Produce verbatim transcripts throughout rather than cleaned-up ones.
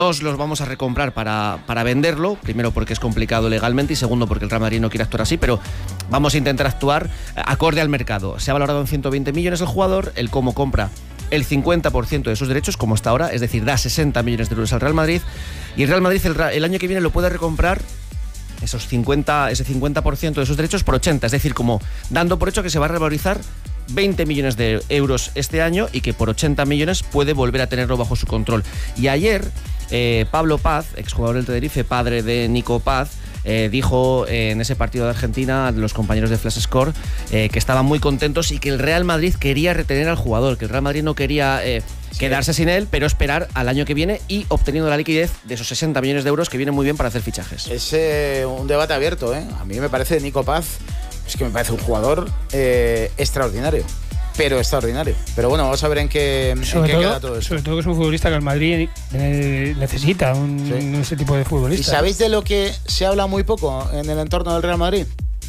los vamos a recomprar para, para venderlo, primero porque es complicado legalmente y segundo porque el Real Madrid no quiere actuar así, pero vamos a intentar actuar acorde al mercado. Se ha valorado en ciento veinte millones el jugador, el Como compra el cincuenta por ciento de sus derechos, como hasta ahora, es decir, da sesenta millones de euros al Real Madrid, y el Real Madrid el, el año que viene lo puede recomprar esos cincuenta, ese cincuenta por ciento de sus derechos por ochenta, es decir, como dando por hecho que se va a revalorizar veinte millones de euros este año y que por ochenta millones puede volver a tenerlo bajo su control. Y ayer eh, Pablo Paz, exjugador del Tenerife, padre de Nico Paz, eh, dijo eh, en ese partido de Argentina a los compañeros de Flash Score eh, que estaban muy contentos y que el Real Madrid quería retener al jugador, que el Real Madrid no quería eh, sí. quedarse sin él, pero esperar al año que viene y obteniendo la liquidez de esos sesenta millones de euros que vienen muy bien para hacer fichajes. Es eh, un debate abierto, ¿eh? A mí me parece Nico Paz, es que me parece un jugador eh, extraordinario. Pero extraordinario. Pero bueno, vamos a ver en qué, en qué todo, queda todo eso. Sobre todo que es un futbolista que el Madrid eh, necesita, un, sí. ese tipo de futbolista. ¿Y sabéis de lo que se habla muy poco en el entorno del Real Madrid?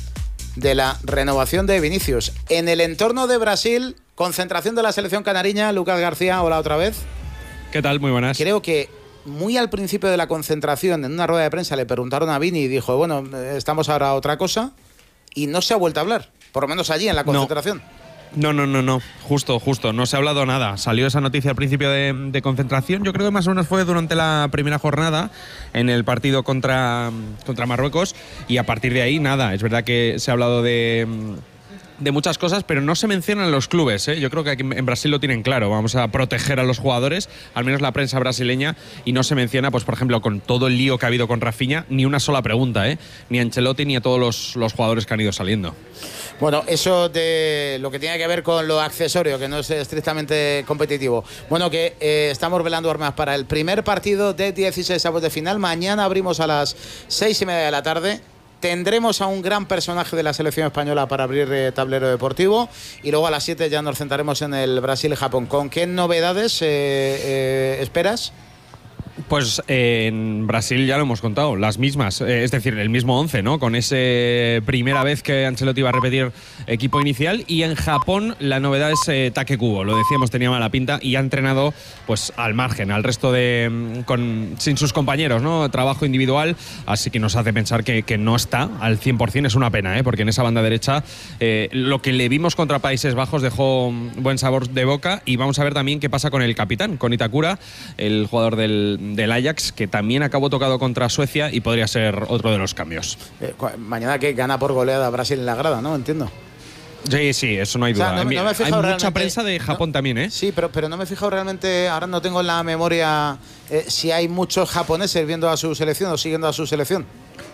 De la renovación de Vinicius. En el entorno de Brasil, concentración de la selección canariña, Lucas García, hola otra vez. ¿Qué tal? Muy buenas. Creo que muy al principio de la concentración, en una rueda de prensa, le preguntaron a Vini y dijo, bueno, estamos ahora a otra cosa, y no se ha vuelto a hablar, por lo menos allí en la concentración. No. No, no, no, no, justo, justo, no se ha hablado nada. Salió esa noticia al principio de, de concentración, yo creo que más o menos fue durante la primera jornada en el partido contra, contra Marruecos, y a partir de ahí nada. Es verdad que se ha hablado de, de muchas cosas, pero no se mencionan los clubes, ¿eh? Yo creo que aquí en Brasil lo tienen claro, vamos a proteger a los jugadores, al menos la prensa brasileña, y no se menciona, pues por ejemplo, con todo el lío que ha habido con Rafinha, ni una sola pregunta, ¿eh? Ni a Ancelotti ni a todos los, los jugadores que han ido saliendo. Bueno, eso de lo que tiene que ver con lo accesorio, que no es estrictamente competitivo. Bueno, que eh, estamos velando armas para el primer partido de dieciséis avos de final. Mañana abrimos a las seis y media de la tarde. Tendremos a un gran personaje de la selección española para abrir eh, tablero deportivo. Y luego a las siete ya nos centraremos en el Brasil-Japón. ¿Con qué novedades eh, eh, esperas? Pues eh, en Brasil ya lo hemos contado, las mismas, eh, es decir, el mismo once, ¿no? Con esa primera vez que Ancelotti va a repetir equipo inicial. Y en Japón la novedad es eh, Take Kubo, lo decíamos, tenía mala pinta y ha entrenado pues al margen, al resto de con sin sus compañeros, ¿no? Trabajo individual, así que nos hace pensar que, que no está al cien por cien. Es una pena, ¿eh? Porque en esa banda derecha eh, lo que le vimos contra Países Bajos dejó buen sabor de boca, y vamos a ver también qué pasa con el capitán, con Itakura, el jugador del del Ajax, que también acabó tocado contra Suecia y podría ser otro de los cambios. Eh, mañana que gana por goleada Brasil en la grada, ¿no? Entiendo. Sí, sí, eso no hay duda. O sea, no, no me he hay mucha prensa de Japón no, también, ¿eh? Sí, pero, pero no me he fijado realmente, ahora no tengo en la memoria eh, si hay muchos japoneses viendo a su selección o siguiendo a su selección.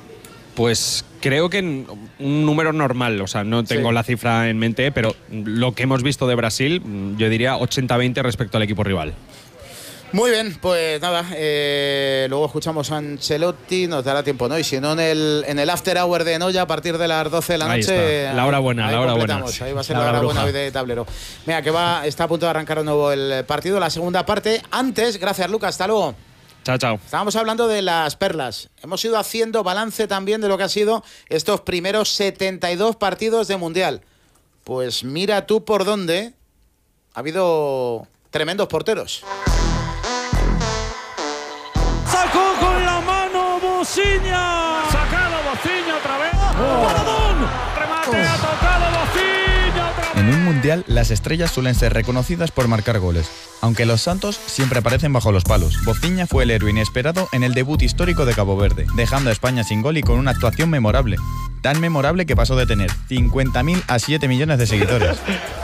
Pues creo que un número normal, o sea, no tengo sí. la cifra en mente, pero lo que hemos visto de Brasil, yo diría ochenta veinte respecto al equipo rival. Muy bien, pues nada, eh, luego escuchamos a Ancelotti, nos dará tiempo, ¿no? Y si no, en el, en el after hour de Noya, a partir de las doce de la ahí noche. Está. La hora buena, ahí la hora buena. Ahí va a ser la, la hora buena hoy de tablero. Mira, que va, está a punto de arrancar de nuevo el partido, la segunda parte. Antes, gracias Lucas, hasta luego. Chao, chao. Estábamos hablando de las perlas. Hemos ido haciendo balance también de lo que ha sido estos primeros setenta y dos partidos de Mundial. Pues mira tú por dónde ha habido tremendos porteros. Sacó con la mano Bociña. Sacado Bociña otra vez. Oh. ¡Paradón! Remate, oh. ha tocado Bociña otra vez. En un mundial, las estrellas suelen ser reconocidas por marcar goles, aunque los santos siempre aparecen bajo los palos. Bociña fue el héroe inesperado en el debut histórico de Cabo Verde, dejando a España sin gol y con una actuación memorable. Tan memorable que pasó de tener cincuenta mil a siete millones de seguidores.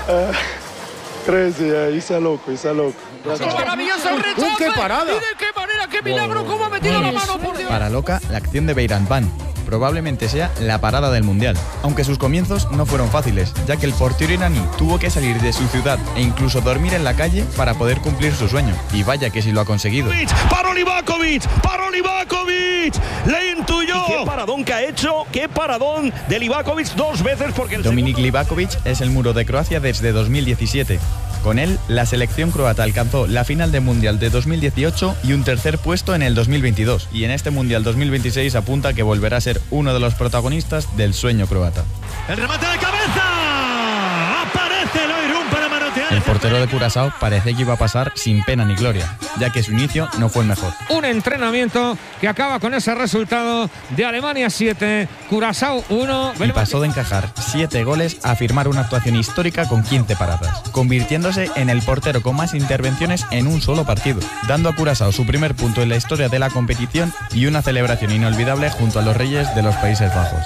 trece, Isa loco, Isa loco. ¡Maravilloso el rechazo! ¡Qué parada! ¡Y de qué manera, qué milagro! ¿Cómo ha metido la mano, por Dios? Para Loca, la acción de Beirán-Pan probablemente sea la parada del Mundial. Aunque sus comienzos no fueron fáciles, ya que el portero iraní tuvo que salir de su ciudad e incluso dormir en la calle para poder cumplir su sueño. Y vaya que sí lo ha conseguido. ¡Para Livakovic! ¡Para Livakovic! ¡Le intuyó! ¿Y qué paradón que ha hecho? ¡Qué paradón de Livakovic dos veces! Porque el Dominik segundo... Livakovic es el muro de Croacia desde dos mil diecisiete. Con él, la selección croata alcanzó la final del Mundial de dos mil dieciocho y un tercer puesto en el dos mil veintidós. Y en este Mundial dos mil veintiséis apunta que volverá a ser uno de los protagonistas del sueño croata. ¡El remate de cabeza! ¡Aparece Loirun para manotear! El portero de Curazao parecía que iba a pasar sin pena ni gloria, ya que su inicio no fue el mejor. Un entrenamiento que acaba con ese resultado de Alemania siete, Curazao uno. Y pasó de encajar siete goles a firmar una actuación histórica con quince paradas, convirtiéndose en el portero con más intervenciones en un solo partido, dando a Curazao su primer punto en la historia de la competición y una celebración inolvidable junto a los reyes de los Países Bajos.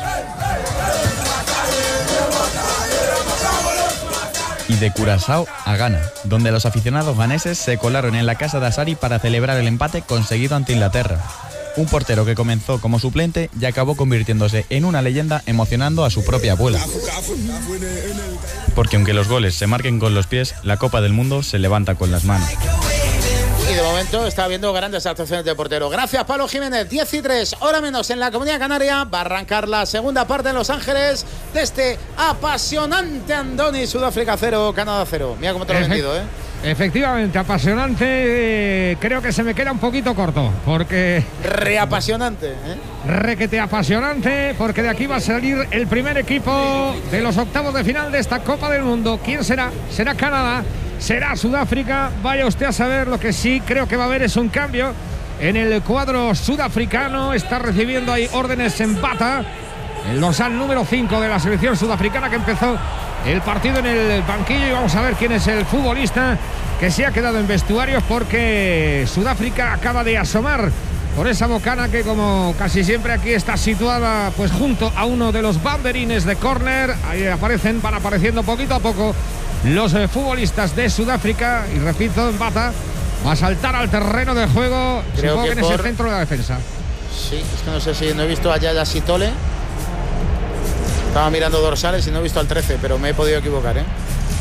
Y de Curazao a Ghana, donde los aficionados ganeses se colaron en la casa de Asari para celebrar el empate conseguido ante Inglaterra. Un portero que comenzó como suplente y acabó convirtiéndose en una leyenda, emocionando a su propia abuela. Porque aunque los goles se marquen con los pies, la Copa del Mundo se levanta con las manos. Y de momento está habiendo grandes actuaciones de portero. Gracias, Pablo Jiménez. diez y tres, hora menos en la Comunidad Canaria. Va a arrancar la segunda parte en Los Ángeles de este apasionante Andoni. Sudáfrica cero, Canadá cero. Mira cómo te lo he vendido, ¿eh? Efectivamente, apasionante. Creo que se me queda un poquito corto, porque... Reapasionante, ¿eh? Requete apasionante, porque de aquí va a salir el primer equipo de los octavos de final de esta Copa del Mundo. ¿Quién será? ¿Será Canadá? ¿Será Sudáfrica? Vaya usted a saber. Lo que sí creo que va a haber es un cambio en el cuadro sudafricano. Está recibiendo ahí órdenes en Bata, el dorsal número cinco de la selección sudafricana, que empezó el partido en el banquillo, y vamos a ver quién es el futbolista que se ha quedado en vestuarios, porque Sudáfrica acaba de asomar por esa bocana que, como casi siempre aquí, está situada pues junto a uno de los banderines de córner. Ahí aparecen, van apareciendo poquito a poco los eh, futbolistas de Sudáfrica, y repito, en Bata va a saltar al terreno de juego. Creo supongo que que en por... ese centro de la defensa. Sí, es que no sé si no he visto a Yaya Sitole. Estaba mirando dorsales y no he visto al trece, pero me he podido equivocar, ¿eh?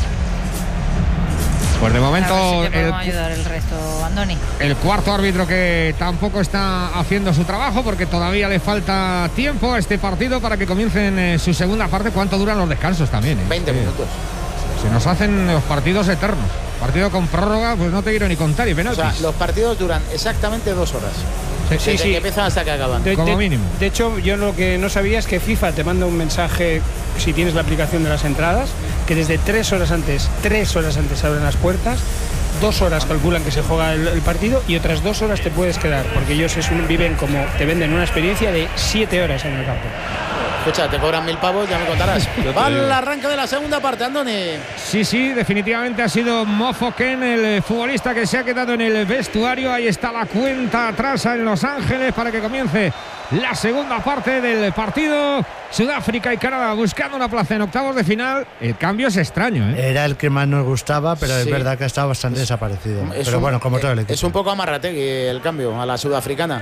Pues de momento a ver si te el, ayudar el resto, Andoni. El cuarto árbitro, que tampoco está haciendo su trabajo, porque todavía le falta tiempo a este partido para que comiencen eh, su segunda parte. ¿Cuánto duran los descansos también? Eh? veinte minutos. Se nos hacen los partidos eternos. Partido con prórroga, pues no te quiero ni contar. Y penaltis. O sea, los partidos duran exactamente dos horas. Sí, Desde sí. que empiezan hasta que acaban. De, Como de, mínimo. De hecho, yo lo que no sabía es que FIFA te manda un mensaje, si tienes la aplicación de las entradas, que desde tres horas antes, tres horas antes abren las puertas, dos horas calculan que se juega el, el partido, y otras dos horas te puedes quedar, porque ellos es un, viven como, te venden una experiencia de siete horas en el campo. Escucha, te cobran mil pavos, ya me contarás. Va al arranque de la segunda parte, Andoni. Sí, sí, definitivamente ha sido Mofoken el futbolista que se ha quedado en el vestuario. Ahí está la cuenta atrás en Los Ángeles para que comience la segunda parte del partido. Sudáfrica y Canadá buscando una plaza en octavos de final. El cambio es extraño, ¿eh? Era el que más nos gustaba, pero Sí. es verdad que ha estado bastante Es- desaparecido. Es Pero un- bueno, como todo el equipo. Es un poco amarrategui el cambio a la sudafricana.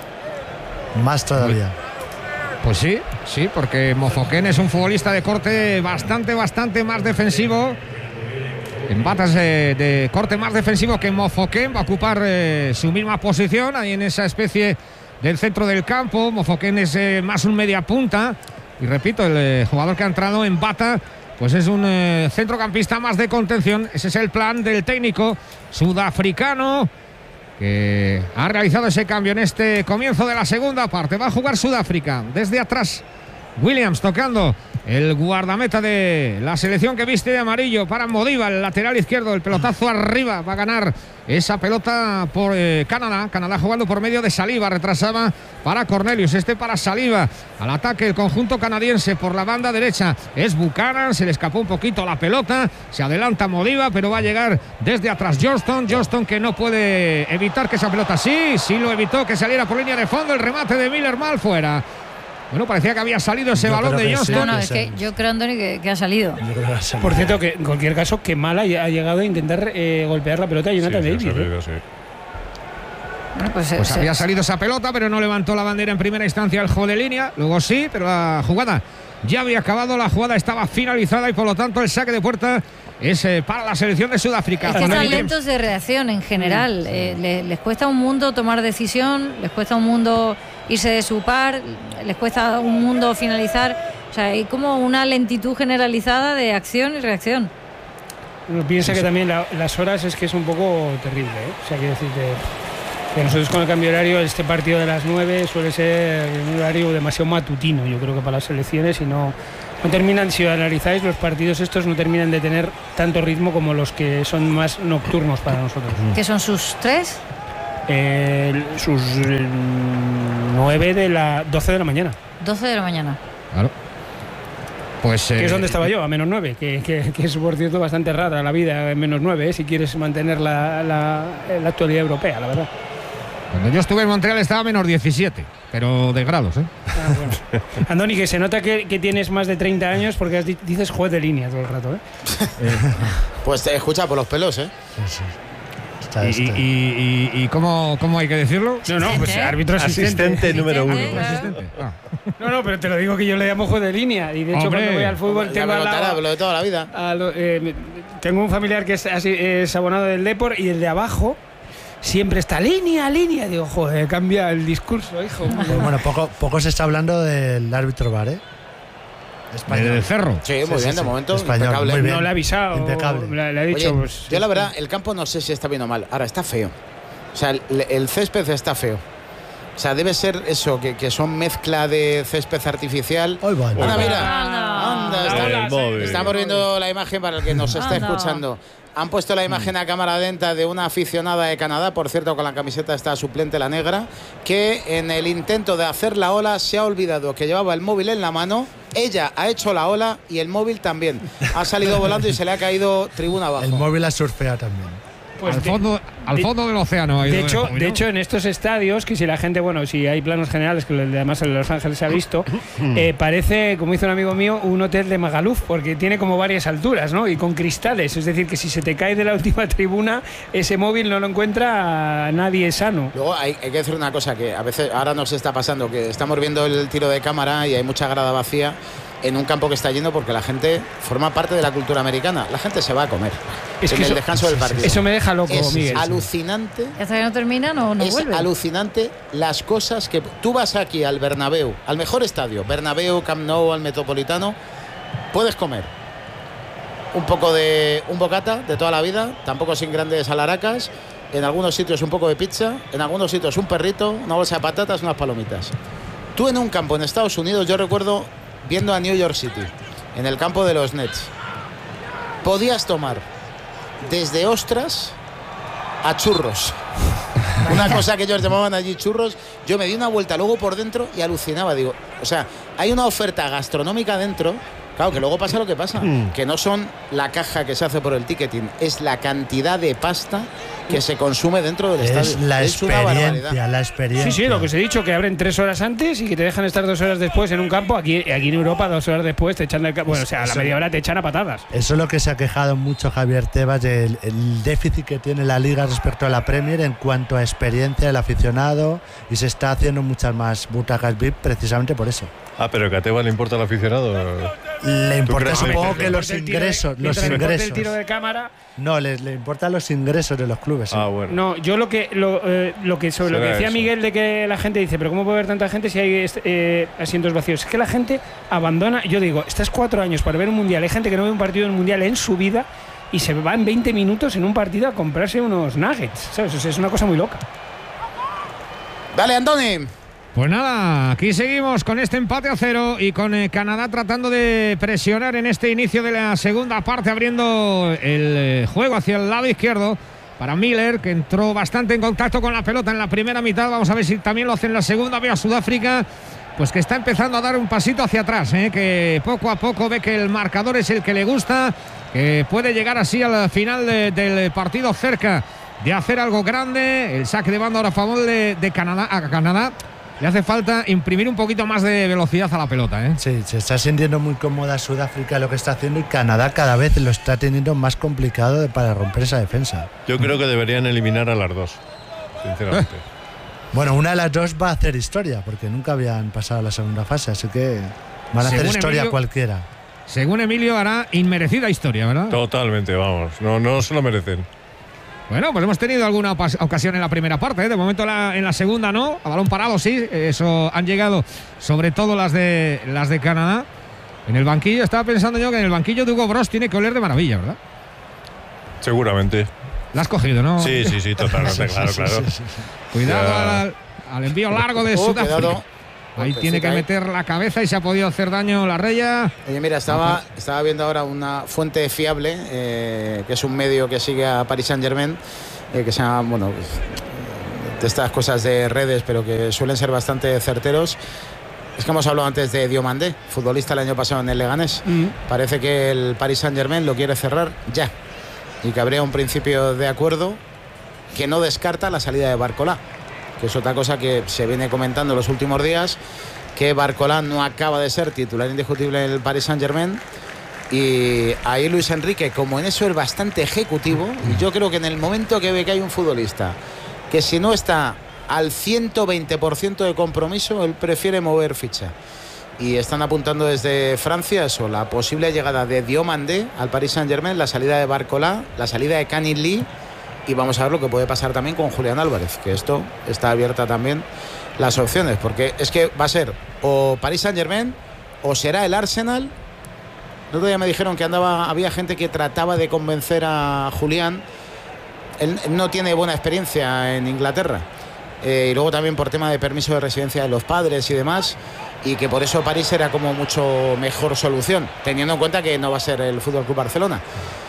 Más todavía. Pues sí, sí, porque Mofoken es un futbolista de corte bastante, bastante más defensivo. En batas de, de corte más defensivo que Mofoken. Va a ocupar eh, su misma posición ahí en esa especie del centro del campo. Mofoken es eh, más un media punta. Y repito, el eh, jugador que ha entrado en bata, pues es un eh, centrocampista más de contención. Ese es el plan del técnico sudafricano, que ha realizado ese cambio en este comienzo de la segunda parte. Va a jugar Sudáfrica desde atrás. Williams tocando, el guardameta de la selección que viste de amarillo, para Modiba, el lateral izquierdo. El pelotazo arriba, va a ganar esa pelota por eh, Canadá. Canadá jugando por medio de Saliba, retrasaba para Cornelius, este para Saliba. Al ataque el conjunto canadiense por la banda derecha es Buchanan, se le escapó un poquito la pelota, se adelanta Modiba, pero va a llegar desde atrás Johnston. Johnston, que no puede evitar que esa pelota, sí, sí lo evitó, que saliera por línea de fondo. El remate de Miller mal fuera. Bueno, parecía que había salido ese Yo balón creo de que Johnston. sí. No, no, es que yo creo, Andoni, que, que ha salido. Yo creo que va a ser- Por cierto, que en cualquier caso, que Mala ha llegado a intentar eh, golpear la pelota a Jonathan Davis. ¿eh? Bueno, pues, Pues se- había salido esa pelota, pero no levantó la bandera en primera instancia el juego de línea. Luego sí, pero la jugada ya había acabado, la jugada estaba finalizada, y por lo tanto el saque de puerta es eh, para la selección de Sudáfrica. Es que Con están el- lentos de reacción en general. Eh, le- les cuesta un mundo tomar decisión, les cuesta un mundo irse de su par, les cuesta un mundo finalizar. O sea, hay como una lentitud generalizada de acción y reacción. Uno piensa que también la- las horas es que es un poco terrible, ¿eh? O sea, quiero decirte, Que nosotros con el cambio de horario, este partido de las nueve suele ser un horario demasiado matutino, yo creo que para las selecciones, y no, no terminan, si analizáis los partidos estos, no terminan de tener tanto ritmo como los que son más nocturnos para nosotros. ¿Qué son sus tres? Eh, sus eh, nueve de la doce de la mañana. doce de la mañana. Claro. Pues, que eh, es donde estaba yo, a menos nueve, que, que, que es por cierto bastante rara la vida en menos nueve, ¿eh? Si quieres mantener la, la, la actualidad europea, la verdad. Cuando yo estuve en Montreal estaba a menos diecisiete, pero de grados, ¿eh? Ah, bueno. Andoni, que se nota que, que tienes más de treinta años porque has, dices juez de línea todo el rato, ¿eh? eh. Pues te escucha por los pelos, ¿eh? Sí, sí. Está, está. ¿Y, y, y, y cómo, cómo hay que decirlo? No, no, pues árbitro asistente. Asistente número uno. Asistente. Ah. No, no, pero te lo digo que yo le llamo juez de línea. Y de hecho, Hombre, cuando voy al fútbol, ya tengo me al contará, lado, lo de toda la vida. Lo, eh, tengo un familiar que es, así, es abonado del Depor, y el de abajo siempre está línea, línea. Digo, joder, cambia el discurso, hijo. Pues bueno, poco, poco se está hablando del árbitro V A R, ¿eh? Español. ¿Del Cerro? Sí, muy sí, bien, sí, de sí. momento. Español, Impecable. muy bien. No le ha avisado. Impecable. Le, le ha dicho, Oye, pues, yo la verdad, el campo no sé si está bien o mal. Ahora, está feo. O sea, el, el césped está feo. O sea, debe ser eso, que, que son mezcla de césped artificial. Hoy va. Anda, mira. Anda. Anda, El está- móvil. estamos viendo la imagen para el que nos está Anda. escuchando. Han puesto la imagen a cámara lenta de una aficionada de Canadá, por cierto, con la camiseta está suplente, la negra, que en el intento de hacer la ola se ha olvidado que llevaba el móvil en la mano. Ella ha hecho la ola y el móvil también. Ha salido volando y se le ha caído tribuna abajo. El móvil ha surfeado también. pues al de- fondo, al de- fondo del océano. ha ido De el hecho, móvil, de ¿no? hecho, en estos estadios, que si la gente, bueno, si hay planos generales, que además en Los Ángeles se ha visto, eh, parece, como dice un amigo mío, un hotel de Magaluf, porque tiene como varias alturas, ¿no? Y con cristales. Es decir, que si se te cae de la última tribuna, ese móvil no lo encuentra a nadie sano. Luego hay, hay que decir una cosa que a veces ahora nos está pasando, que estamos viendo el tiro de cámara y hay mucha grada vacía en un campo que está lleno porque la gente forma parte de la cultura americana. La gente se va a comer Es en que el eso- descanso del partido. Eso me deja loco, es Miguel. alucinante. Hasta que no termina, no, no es vuelve. alucinante las cosas que tú vas aquí al Bernabéu, al mejor estadio, Bernabéu, Camp Nou, al Metropolitano, puedes comer un poco de un bocata de toda la vida, tampoco sin grandes alaracas, en algunos sitios un poco de pizza, en algunos sitios un perrito, una bolsa de patatas, unas palomitas. Tú en un campo en Estados Unidos, yo recuerdo viendo a New York City, en el campo de los Nets, podías tomar desde ostras a churros. Una cosa que ellos llamaban allí churros. Yo me di una vuelta luego por dentro y alucinaba. Digo, o sea, hay una oferta gastronómica dentro. Claro, que luego pasa lo que pasa, que no son la caja que se hace por el ticketing, es la cantidad de pasta que se consume dentro del estadio. Es la una experiencia, barbaridad. la experiencia. Sí, sí, lo que os he dicho, que abren tres horas antes y que te dejan estar dos horas después en un campo. Aquí, aquí en Europa, dos horas después te echan del campo. Bueno, o sea, a la Eso- media hora te echan a patadas. Eso es lo que se ha quejado mucho Javier Tebas, del el déficit que tiene la Liga respecto a la Premier en cuanto a experiencia del aficionado, y se está haciendo muchas más butacas V I P precisamente por eso. Ah, pero que a Tebas le importa al aficionado. Le importa crees? supongo Hombre, que los Mientras el tiro de- ingresos, los mientras recorte ingresos. el tiro de cámara. No, le, le importan los ingresos de los clubes. sí. Ah, bueno. No, yo lo que lo, eh, lo que sobre lo que Será decía eso. Miguel de que la gente dice, pero ¿cómo puede haber tanta gente si hay est- eh, asientos vacíos? Es que la gente abandona. Yo digo, estás cuatro años para ver un mundial. Hay gente que no ve un partido en mundial en su vida y se va en veinte minutos en un partido a comprarse unos nuggets. ¿Sabes? O sea, es una cosa muy loca. Dale, Andoni. Pues nada, aquí seguimos con este empate a cero y con eh, Canadá tratando de presionar en este inicio de la segunda parte, abriendo el eh, juego hacia el lado izquierdo para Miller, que entró bastante en contacto con la pelota en la primera mitad. Vamos a ver si también lo hace en la segunda. Ve a Sudáfrica, pues que está empezando a dar un pasito hacia atrás, eh, que poco a poco ve que el marcador es el que le gusta, que puede llegar así al final de- del partido cerca de hacer algo grande. El saque de banda ahora a favor de, de Canadá, a Canadá. Le hace falta imprimir un poquito más de velocidad a la pelota, ¿eh? Sí, se está sintiendo muy cómoda Sudáfrica lo que está haciendo, y Canadá cada vez lo está teniendo más complicado de- para romper esa defensa. Yo creo que deberían eliminar a las dos, sinceramente. Bueno, una de las dos va a hacer historia, porque nunca habían pasado a la segunda fase, así que van a hacer Según historia Emilio- cualquiera. Según Emilio, hará inmerecida historia, ¿verdad? Totalmente, vamos. No, no se lo merecen. Bueno, pues hemos tenido alguna opas- ocasión en la primera parte, ¿eh? De momento la- en la segunda no, a balón parado sí, eso han llegado sobre todo las de las de Canadá. En el banquillo, estaba pensando yo que en el banquillo de Hugo Bros tiene que oler de maravilla, ¿verdad? Seguramente. La has cogido, ¿no? Sí, sí, sí, totalmente, claro, claro. Sí, sí, sí. Cuidado Ya. al, al envío largo de Oh, Sudáfrica. cuidado. Ahí tiene que ahí. meter la cabeza y se ha podido hacer daño la Raya. Oye, mira, estaba, estaba viendo ahora una fuente fiable, eh, que es un medio que sigue a Paris Saint-Germain, eh, que se llama, bueno, de estas cosas de redes, pero que suelen ser bastante certeros. Es que hemos hablado antes de Diomandé, futbolista el año pasado en el Leganés. Mm. Parece que el Paris Saint-Germain lo quiere cerrar ya. Y que habría un principio de acuerdo que no descarta la salida de Barcolá, que es otra cosa que se viene comentando en los últimos días, que Barcolá no acaba de ser titular indiscutible en el Paris Saint-Germain. Y ahí Luis Enrique, como en eso es bastante ejecutivo, y yo creo que en el momento que ve que hay un futbolista que si no está al ciento veinte por ciento de compromiso, él prefiere mover ficha. Y están apuntando desde Francia eso, la posible llegada de Diomandé al Paris Saint-Germain, la salida de Barcolá, la salida de Canin Lee, y vamos a ver lo que puede pasar también con Julián Álvarez, que esto está abierta también las opciones, porque es que va a ser o Paris Saint-Germain o será el Arsenal. El otro día me dijeron que andaba, había gente que trataba de convencer a Julián. Él no tiene buena experiencia en Inglaterra. Eh, y luego también por tema de permiso de residencia de los padres y demás, y que por eso París era como mucho mejor solución, teniendo en cuenta que no va a ser el F C Barcelona.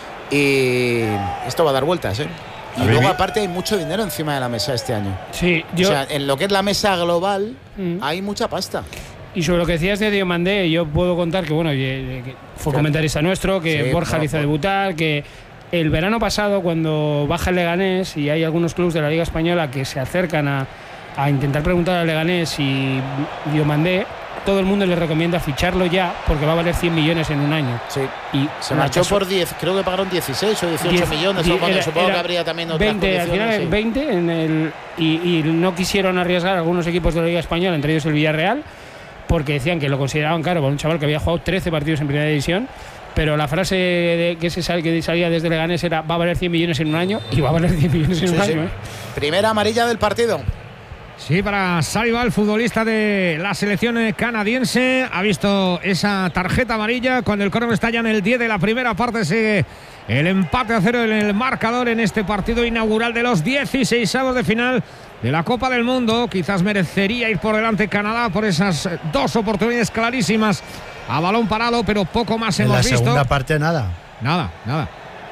Y esto va a dar vueltas, ¿eh? Y luego aparte hay mucho dinero encima de la mesa este año. Sí, yo... O sea, en lo que es la mesa global Mm. hay mucha pasta. Y sobre lo que decías de Diomandé, yo puedo contar que bueno, que fue comentarista nuestro, que Sí, Borja no, le hizo por- debutar, que el verano pasado cuando baja el Leganés y hay algunos clubes de la Liga Española que se acercan a, a intentar preguntar al Leganés si Diomandé, todo el mundo le recomienda ficharlo ya porque va a valer cien millones en un año. Sí. Y Se la marchó caso- por diez, creo que pagaron dieciséis o dieciocho diez, millones. diez, o bueno, era- supongo era que habría también otras veinte, al condiciones. final Sí. veinte en el, y, y no quisieron arriesgar algunos equipos de la Liga Española, entre ellos el Villarreal, porque decían que lo consideraban caro para un chaval que había jugado trece partidos en primera división. Pero la frase de que, se sal, que salía desde Leganés era va a valer cien millones en un año, y va a valer cien millones en Sí, un sí. año. ¿eh? Primera amarilla del partido. Sí, para Saliba, el futbolista de la selección canadiense, ha visto esa tarjeta amarilla cuando el córner está ya en el diez de la primera parte. Sigue el empate a cero en el marcador en este partido inaugural de los dieciseisavos de final de la Copa del Mundo. Quizás merecería ir por delante Canadá por esas dos oportunidades clarísimas a balón parado, pero poco más En hemos la visto. segunda parte nada. Nada, nada.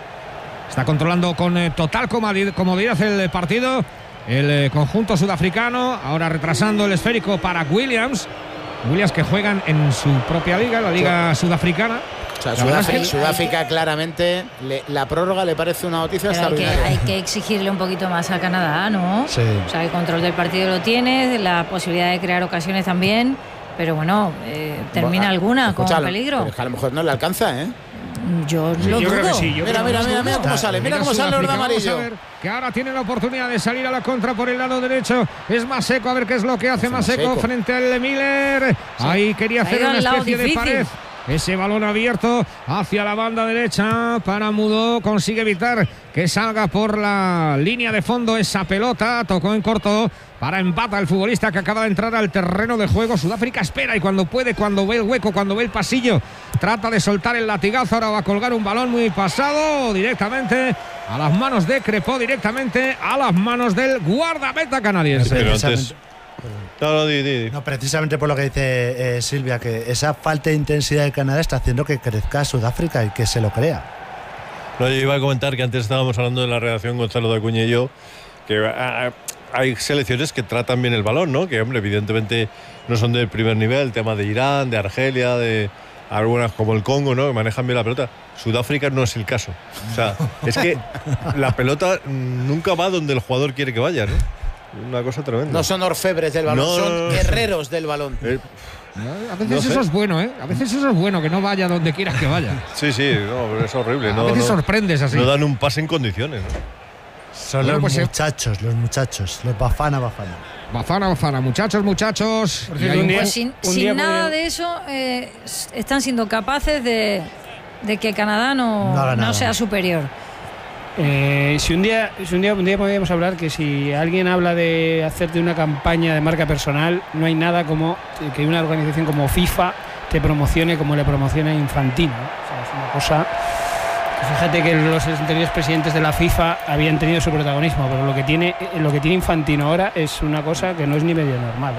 Está controlando con eh, total comodidad, comodidad el partido el eh, conjunto sudafricano. Ahora retrasando el esférico para Williams. Williams que juegan en su propia liga, la liga sudafricana. O sea, La verdad Sudáfrica, es que- Sudáfrica claramente, le- la prórroga le parece una noticia Pero hay que, extraordinaria. hay que exigirle un poquito más a Canadá, ¿no? Sí. O sea, el control del partido lo tiene, la posibilidad de crear ocasiones también, pero bueno, eh, termina Bueno, alguna con escucha, peligro. pero es que a lo mejor no le alcanza, ¿eh? Yo Sí, lo yo creo dudo. que sí, yo Mira, creo mira, que mira, sí. mira cómo sale, mira cómo sale el de Sudáfrica, vamos a amarillo. ver, que ahora tiene la oportunidad de salir a la contra por el lado derecho. Es Maseco, a ver qué es lo que hace Maseco Maseco. frente al Miller. Ahí quería Ha hacer ido una al lado especie de difícil. pared. Ese balón abierto hacia la banda derecha para Mudó. Consigue evitar que salga por la línea de fondo esa pelota. Tocó en corto para empata el futbolista que acaba de entrar al terreno de juego. Sudáfrica espera y cuando puede, cuando ve el hueco, cuando ve el pasillo, trata de soltar el latigazo. Ahora va a colgar un balón muy pasado directamente a las manos de Crepó, directamente a las manos del guardameta canadiense. Pero Precisamente- antes. No, no, di, di. No, precisamente por lo que dice eh, Silvia, que esa falta de intensidad de Canadá está haciendo que crezca Sudáfrica y que se lo crea. No, yo iba a comentar que antes estábamos hablando de la redacción Gonzalo de Acuña y yo, que ah, hay selecciones que tratan bien el balón, ¿no? Que, hombre, evidentemente no son del primer nivel, el tema de Irán, de Argelia, de algunas como el Congo, ¿no? Que manejan bien la pelota. Sudáfrica no es el caso. O sea, es que la pelota nunca va donde el jugador quiere que vaya, ¿no? Una cosa tremenda. No son orfebres del balón, No, son no, no. guerreros del balón. Eh, A veces No sé. eso es bueno, ¿eh? A veces eso es bueno, que no vaya donde quieras que vaya. sí, sí, no, pero es horrible. A No, veces no, sorprendes así. no dan un pase en condiciones, ¿no? Son Bueno, los pues, eh, muchachos, los muchachos, los Bafana Bafana. Bafana, Bafana, muchachos, muchachos. Por Y cierto, hay un un día- Pues sin, un sin día nada podría- de eso, eh, s- están siendo capaces de, de que Canadá no, No haga no nada. sea superior. Eh, si un día, si un día, un día podríamos hablar que si alguien habla de hacerte una campaña de marca personal, no hay nada como que una organización como FIFA te promocione como le promociona Infantino, ¿no? O sea, es una cosa Fíjate que los anteriores presidentes de la FIFA habían tenido su protagonismo, pero lo que tiene, lo que tiene Infantino ahora es una cosa que no es ni medio normal,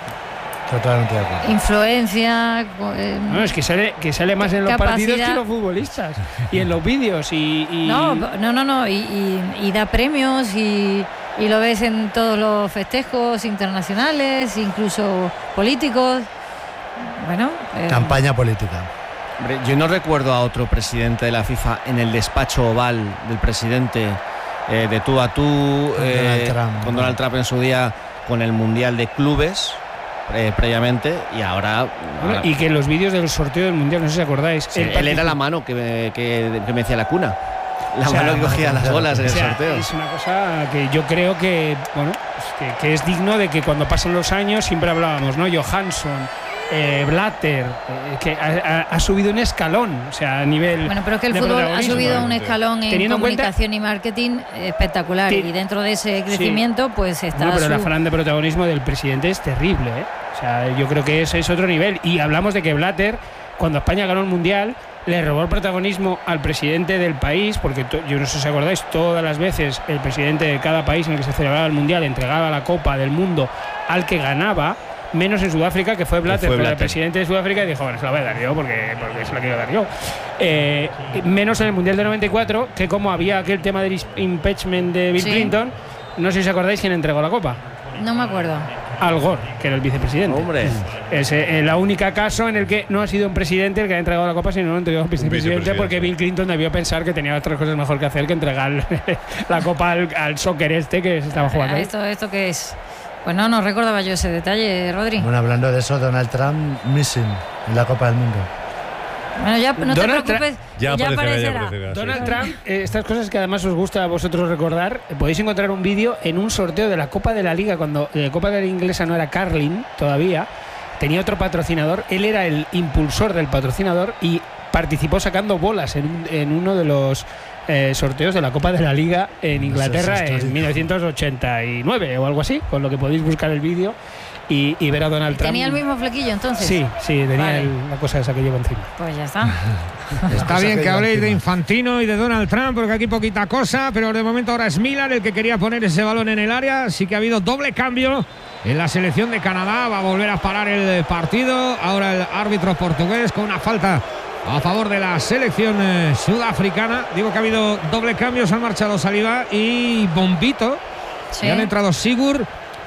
¿eh? Totalmente de acuerdo. Influencia. Eh, no, es que sale, que sale más en los capacidad. partidos que en los futbolistas y en los vídeos. Y, y... No, no, no, no. Y, y, y da premios y, y lo ves en todos los festejos internacionales, incluso políticos. Bueno. Eh. Campaña política. Hombre, yo no recuerdo a otro presidente de la FIFA en el despacho oval del presidente eh, de tú a tú con, eh, Donald Trump, con Donald Trump en su día con el Mundial de Clubes. Eh, previamente y ahora, bueno, ahora y que en los vídeos del sorteo del Mundial, no sé si os sí, él, él era la mano que me, que, que me decía la cuna, la o sea, mano que cogía las bolas en el o sea, sorteo. Es una cosa que yo creo que bueno que, que es digno de que cuando pasan los años siempre hablábamos, ¿no? Johansson, eh, Blatter, eh, que ha, ha, ha subido un escalón, o sea, a nivel. Bueno, pero es que el fútbol ha subido un escalón en Teniendo comunicación en cuenta, y marketing espectacular. Sí, y dentro de ese crecimiento, sí, pues está. No, pero su... el afán de protagonismo del presidente es terrible, ¿eh? O sea, yo creo que ese es otro nivel. Y hablamos de que Blatter, cuando España ganó el Mundial, le robó el protagonismo al presidente del país, porque yo no sé si os acordáis, todas las veces el presidente de cada país en el que se celebraba el Mundial entregaba la Copa del Mundo al que ganaba, menos en Sudáfrica, que fue Blatter, pero el presidente de Sudáfrica dijo, bueno, se la voy a dar yo porque, porque se la quiero dar yo. Eh, menos en el Mundial de noventa y cuatro, que como había aquel tema del impeachment de Bill sí. Clinton, no sé si os acordáis quién entregó la Copa. No me acuerdo. Al Gore, que era el vicepresidente. Hombre. Es el eh, único caso en el que no ha sido un presidente el que ha entregado la Copa, sino un vicepresidente, vicepresidente, porque Bill Clinton debió pensar que tenía otras cosas mejor que hacer que entregar la Copa al, al soccer este que se estaba jugando. ¿Esto, ¿Esto qué es? Pues no, no recordaba yo ese detalle, Rodri. Bueno, hablando de eso, Donald Trump missing en la Copa del Mundo. Bueno, ya no te Donald preocupes, ya, ya aparecerá, aparecerá. Ya aparecerá, Donald sí. Trump, eh, estas cosas que además os gusta a vosotros recordar, eh, podéis encontrar un vídeo en un sorteo de la Copa de la Liga, cuando la eh, Copa de la Liga inglesa no era Carling todavía, tenía otro patrocinador, él era el impulsor del patrocinador y participó sacando bolas en, en uno de los eh, sorteos de la Copa de la Liga en Inglaterra en mil novecientos ochenta y nueve o algo así, con lo que podéis buscar el vídeo y, y ver a Donald Trump. ¿Tenía el mismo flequillo entonces? Sí, sí, tenía vale. el, la cosa esa que llevo encima. Pues ya está. Está bien que habléis de Infantino y de Donald Trump, porque aquí poquita cosa, pero de momento ahora es Miller el que quería poner ese balón en el área. Sí que ha habido doble cambio en la selección de Canadá. Va a volver a parar el partido. Ahora el árbitro portugués con una falta a favor de la selección eh, sudafricana. Digo que ha habido doble cambio. Se han marchado Saliba y Bombito. Sí. Y han entrado Sigur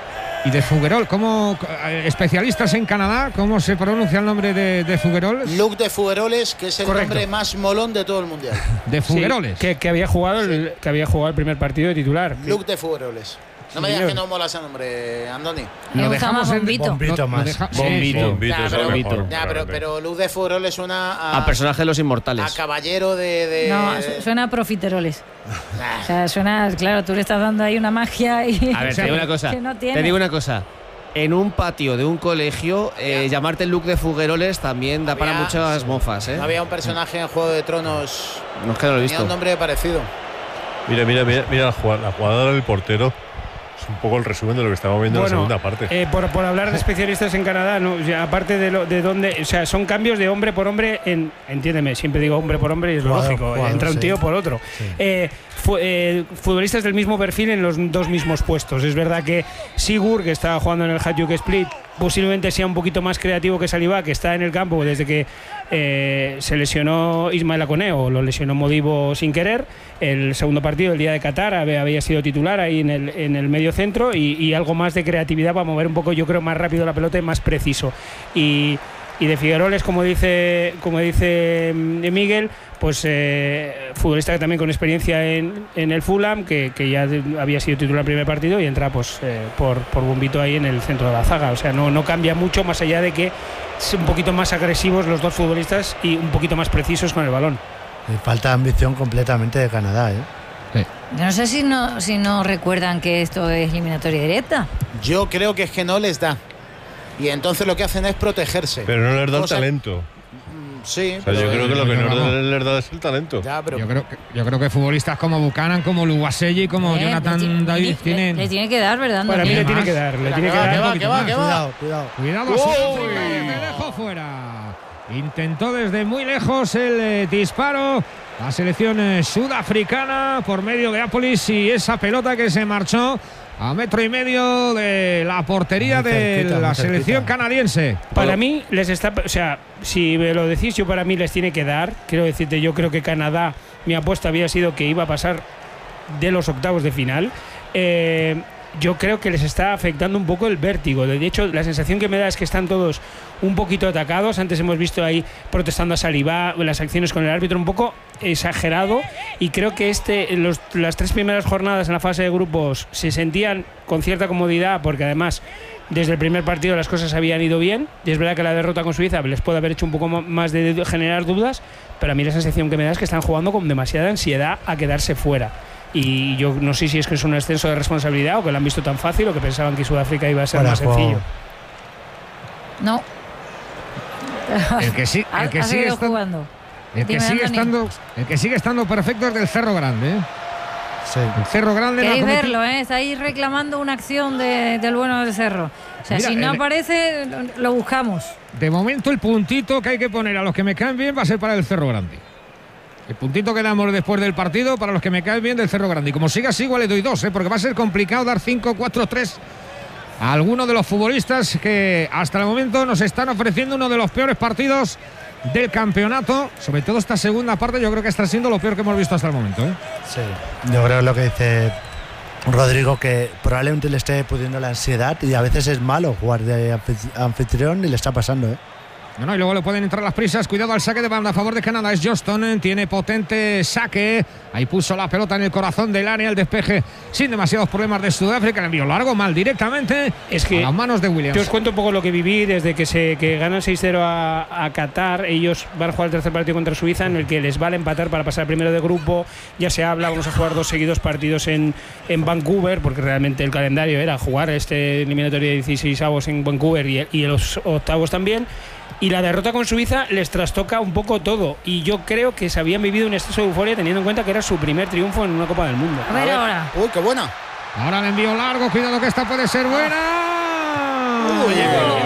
y de Figuerol. Como eh, especialistas en Canadá, ¿cómo se pronuncia el nombre de, de Figuerol? Luc de Figueroles, que es el Correcto. nombre más molón de todo el mundial. De Figueroles. Sí, que, que, había jugado el, que había jugado el primer partido de titular. Luc de Figueroles. No me digas que no mola ese nombre, Andoni. Me gusta más Bombito. Bombito más. Deja, Bombito. sí, Bombito, Ya, es pero, lo mejor, ya, pero, pero Luc de Figueroles suena a, A personaje de los a inmortales. caballero de, de No, su- suena a profiteroles. O sea, suena, claro, tú le estás dando ahí una magia y. A ver, te digo una cosa. que no tiene. Te digo una cosa. En un patio de un colegio, eh, llamarte Luc de Figueroles también da para Había- muchas mofas, ¿eh? No había un personaje en Juego de Tronos. No es que no lo he Tenía visto. un nombre parecido. Mira, mira, mira, mira la jugada, la jugada del portero. Es un poco el resumen de lo que estamos viendo Bueno, en la segunda parte. Eh, por, por hablar de especialistas en Canadá, no, o sea, aparte de, lo, de dónde, o sea, son cambios de hombre por hombre, en, entiéndeme, siempre digo hombre por hombre y es Jugador, lógico, jugador, entra un sí. tío por otro. Sí. Eh, fu- eh, futbolistas del mismo perfil en los dos mismos puestos. Es verdad que Sigur, que está jugando en el Hajduk Split, posiblemente sea un poquito más creativo que Saliba, que está en el campo desde que eh, se lesionó Ismael Aconé, o lo lesionó Modibo sin querer. El segundo partido, el día de Qatar, había, había sido titular ahí en el, en el medio centro y, y algo más de creatividad para mover un poco, yo creo, más rápido la pelota y más preciso. Y, y de Figueroles, como dice, como dice mm, Miguel, pues eh, futbolista que también con experiencia en, en el Fulham, que, que ya había sido titular el primer partido y entra pues eh, por, por Bombito ahí en el centro de la zaga. O sea, no, no cambia mucho, más allá de que son un poquito más agresivos los dos futbolistas y un poquito más precisos con el balón. Y falta ambición completamente de Canadá, ¿eh? Yo no sé si no, si no recuerdan que esto es eliminatoria directa. Yo creo que es que no les da. Y entonces lo que hacen es protegerse. Pero no les da el Cosa- talento. Sí, O sea, yo pero- creo que lo que pero no vamos. les da es el talento. Ya, pero Yo creo, que, yo creo que futbolistas como Buchanan, como Luwaselli, como Eh, Jonathan le tiene- David le- tienen. Le tiene que dar, ¿verdad? Para mí Andoni? le tiene más. que dar, le Venga, tiene que que va, dar. que un va, poquito que va, más. que va. Cuidado, cuidado. Cuidado, ¡Uy! Sudáfrica, y de lejos fuera. Intentó desde muy lejos el eh, disparo la selección eh, sudafricana por medio de Apolis y esa pelota que se marchó a metro y medio de la portería muy cerquita, de la selección canadiense. Para mí les está, o sea, si me lo decís, yo para mí les tiene que dar. Quiero decirte, yo creo que Canadá, mi apuesta había sido que iba a pasar de los octavos de final. Eh, yo creo que les está afectando un poco el vértigo. De hecho, la sensación que me da es que están todos un poquito atacados. Antes hemos visto ahí protestando a Saliba, las acciones con el árbitro un poco exagerado, y creo que este los, las tres primeras jornadas en la fase de grupos se sentían con cierta comodidad, porque además desde el primer partido las cosas habían ido bien, y es verdad que la derrota con Suiza les puede haber hecho un poco más de, de generar dudas, pero a mí la sensación que me da es que están jugando con demasiada ansiedad a quedarse fuera. Y yo no sé si es que es un exceso de responsabilidad o que lo han visto tan fácil o que pensaban que Sudáfrica iba a ser Hola, más sencillo. No. El que sí, el que ha sigue estando, jugando. El que, sigue estando, el que sigue estando perfecto es del Cerro Grande. ¿eh? Sí. El Cerro Grande. Queréis verlo, ¿eh? Estáis reclamando una acción de, del bueno del Cerro. O sea, Mira, si no el, aparece, lo buscamos. De momento, el puntito que hay que poner a los que me caen bien va a ser para el Cerro Grande. El puntito que damos después del partido para los que me caen bien del Cerro Grande. Y como siga así, igual le doy dos, ¿eh? Porque va a ser complicado dar cinco, cuatro, tres a alguno de los futbolistas que hasta el momento nos están ofreciendo uno de los peores partidos del campeonato. Sobre todo esta segunda parte, yo creo que está siendo lo peor que hemos visto hasta el momento, ¿eh? Sí, yo creo lo que dice Rodrigo, que probablemente le esté pudiendo la ansiedad, y a veces es malo jugar de anfitrión y le está pasando, ¿eh? No, no, y luego le pueden entrar las prisas. Cuidado al saque de banda a favor de Canadá. Es Johnston, tiene potente saque. Ahí puso la pelota en el corazón del área. El despeje sin demasiados problemas de Sudáfrica. El envío largo, mal directamente es que a las manos de Williams. Yo os cuento un poco lo que viví desde que se que ganan seis cero a, a Qatar. Ellos van a jugar el tercer partido contra Suiza, en el que les vale empatar para pasar primero de grupo. Ya se habla, vamos a jugar dos seguidos partidos en, en Vancouver, porque realmente el calendario era jugar este eliminatorio de dieciséis avos en Vancouver y, y los octavos también. Y la derrota con Suiza les trastoca un poco todo. Y yo creo que se habían vivido un exceso de euforia teniendo en cuenta que era su primer triunfo en una Copa del Mundo. A ver, a ver. ahora. Uy, qué buena. Ahora el envío largo. Cuidado que esta puede ser buena. Uy,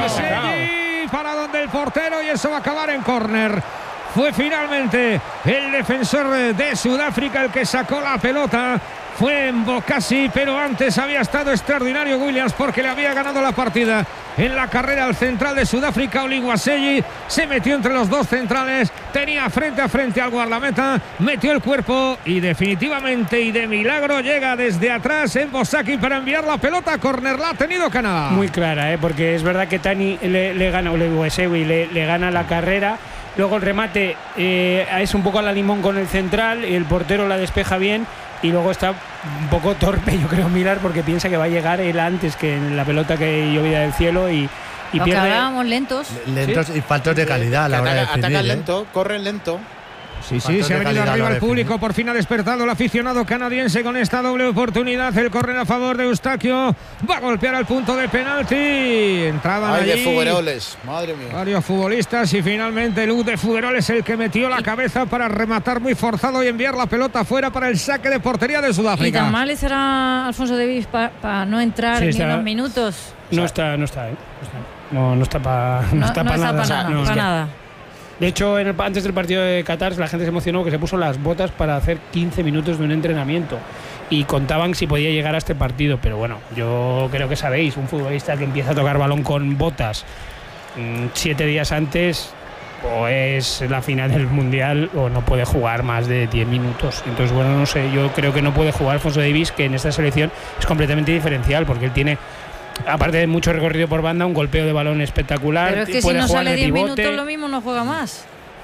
Uy, para donde el portero, y eso va a acabar en córner. Fue finalmente el defensor de Sudáfrica el que sacó la pelota. Fue en Bokassi, pero antes había estado extraordinario Williams, porque le había ganado la partida en la carrera al central de Sudáfrica, Oluwaseyi. Se metió entre los dos centrales, tenía frente a frente al guardameta, metió el cuerpo y definitivamente y de milagro llega desde atrás en Bosaki para enviar la pelota a córner. La ha tenido Canadá. Muy clara, ¿eh? Porque es verdad que Tani le, le gana, Oluwaseyi le, le gana la carrera. Luego el remate eh, es un poco a la limón con el central, el portero la despeja bien. Y luego está un poco torpe, yo creo, Millar, porque piensa que va a llegar él antes que en la pelota que llovía del cielo y, y pierde. Hablábamos lentos. Lentos ¿Sí? y faltos de calidad a la hora de definir. Atacan ¿eh? lento, corren lento. Sí, sí, se ha venido arriba el público. Por fin ha despertado el aficionado canadiense con esta doble oportunidad. El córner a favor de Eustaquio. Va a golpear al punto de penalti. Entraban Ay, allí de Fugueroles, madre mía. varios futbolistas y finalmente Luz de Fugueroles el que metió la cabeza para rematar muy forzado y enviar la pelota fuera para el saque de portería de Sudáfrica. ¿Y tan mal será Alfonso Davies para pa no entrar sí, ni unos minutos? No está, no está, ¿eh? No, no está para no, no está no para nada. Pa nada, no, pa nada. De hecho, en el, antes del partido de Qatar, la gente se emocionó que se puso las botas para hacer quince minutos de un entrenamiento y contaban si podía llegar a este partido. Pero bueno, yo creo que sabéis, un futbolista que empieza a tocar balón con botas mmm, siete días antes, o es la final del Mundial o no puede jugar más de diez minutos. Entonces, bueno, no sé, yo creo que no puede jugar Alfonso Davies, que en esta selección es completamente diferencial, porque él tiene, aparte de mucho recorrido por banda, un golpeo de balón espectacular. Pero es que puede si no jugar sale diez pivote. minutos, lo mismo no juega más.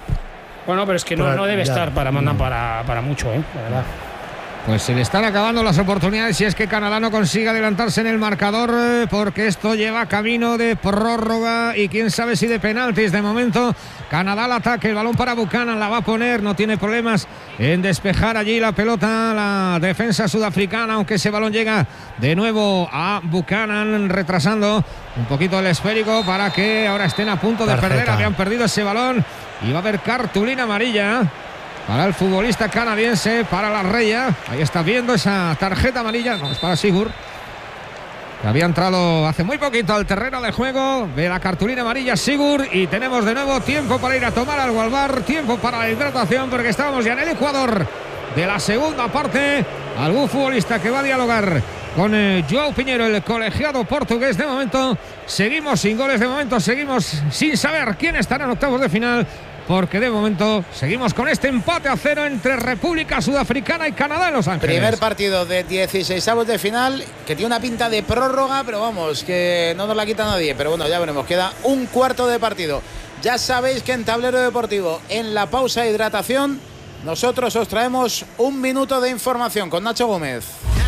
Bueno, pero es que no, no debe ya, estar para, no. para, para mucho, ¿eh? La verdad. Pues se le están acabando las oportunidades si es que Canadá no consigue adelantarse en el marcador, porque esto lleva camino de prórroga y quién sabe si de penaltis. De momento Canadá al ataque, el balón para Buchanan, la va a poner, no tiene problemas en despejar allí la pelota la defensa sudafricana, aunque ese balón llega de nuevo a Buchanan, retrasando un poquito el esférico para que ahora estén a punto de Tarjeta. perder. Habían perdido ese balón y va a haber cartulina amarilla para el futbolista canadiense, para la Reya. Ahí está viendo esa tarjeta amarilla. No, es para Sigur. que había entrado hace muy poquito al terreno de juego. Ve la cartulina amarilla Sigur y tenemos de nuevo tiempo para ir a tomar algo al bar, tiempo para la hidratación, porque estábamos ya en el Ecuador de la segunda parte. Algún futbolista que va a dialogar con eh, Joao Piñero, el colegiado portugués. De momento seguimos sin goles, de momento seguimos sin saber quién estará en octavos de final, porque de momento seguimos con este empate a cero entre República Sudafricana y Canadá en Los Ángeles. Primer partido de dieciseisavos de final, que tiene una pinta de prórroga, pero vamos, que no nos la quita nadie. Pero bueno, ya veremos, queda un cuarto de partido. Ya sabéis que en Tablero Deportivo, en la pausa de hidratación, nosotros os traemos un minuto de información con Nacho Gómez.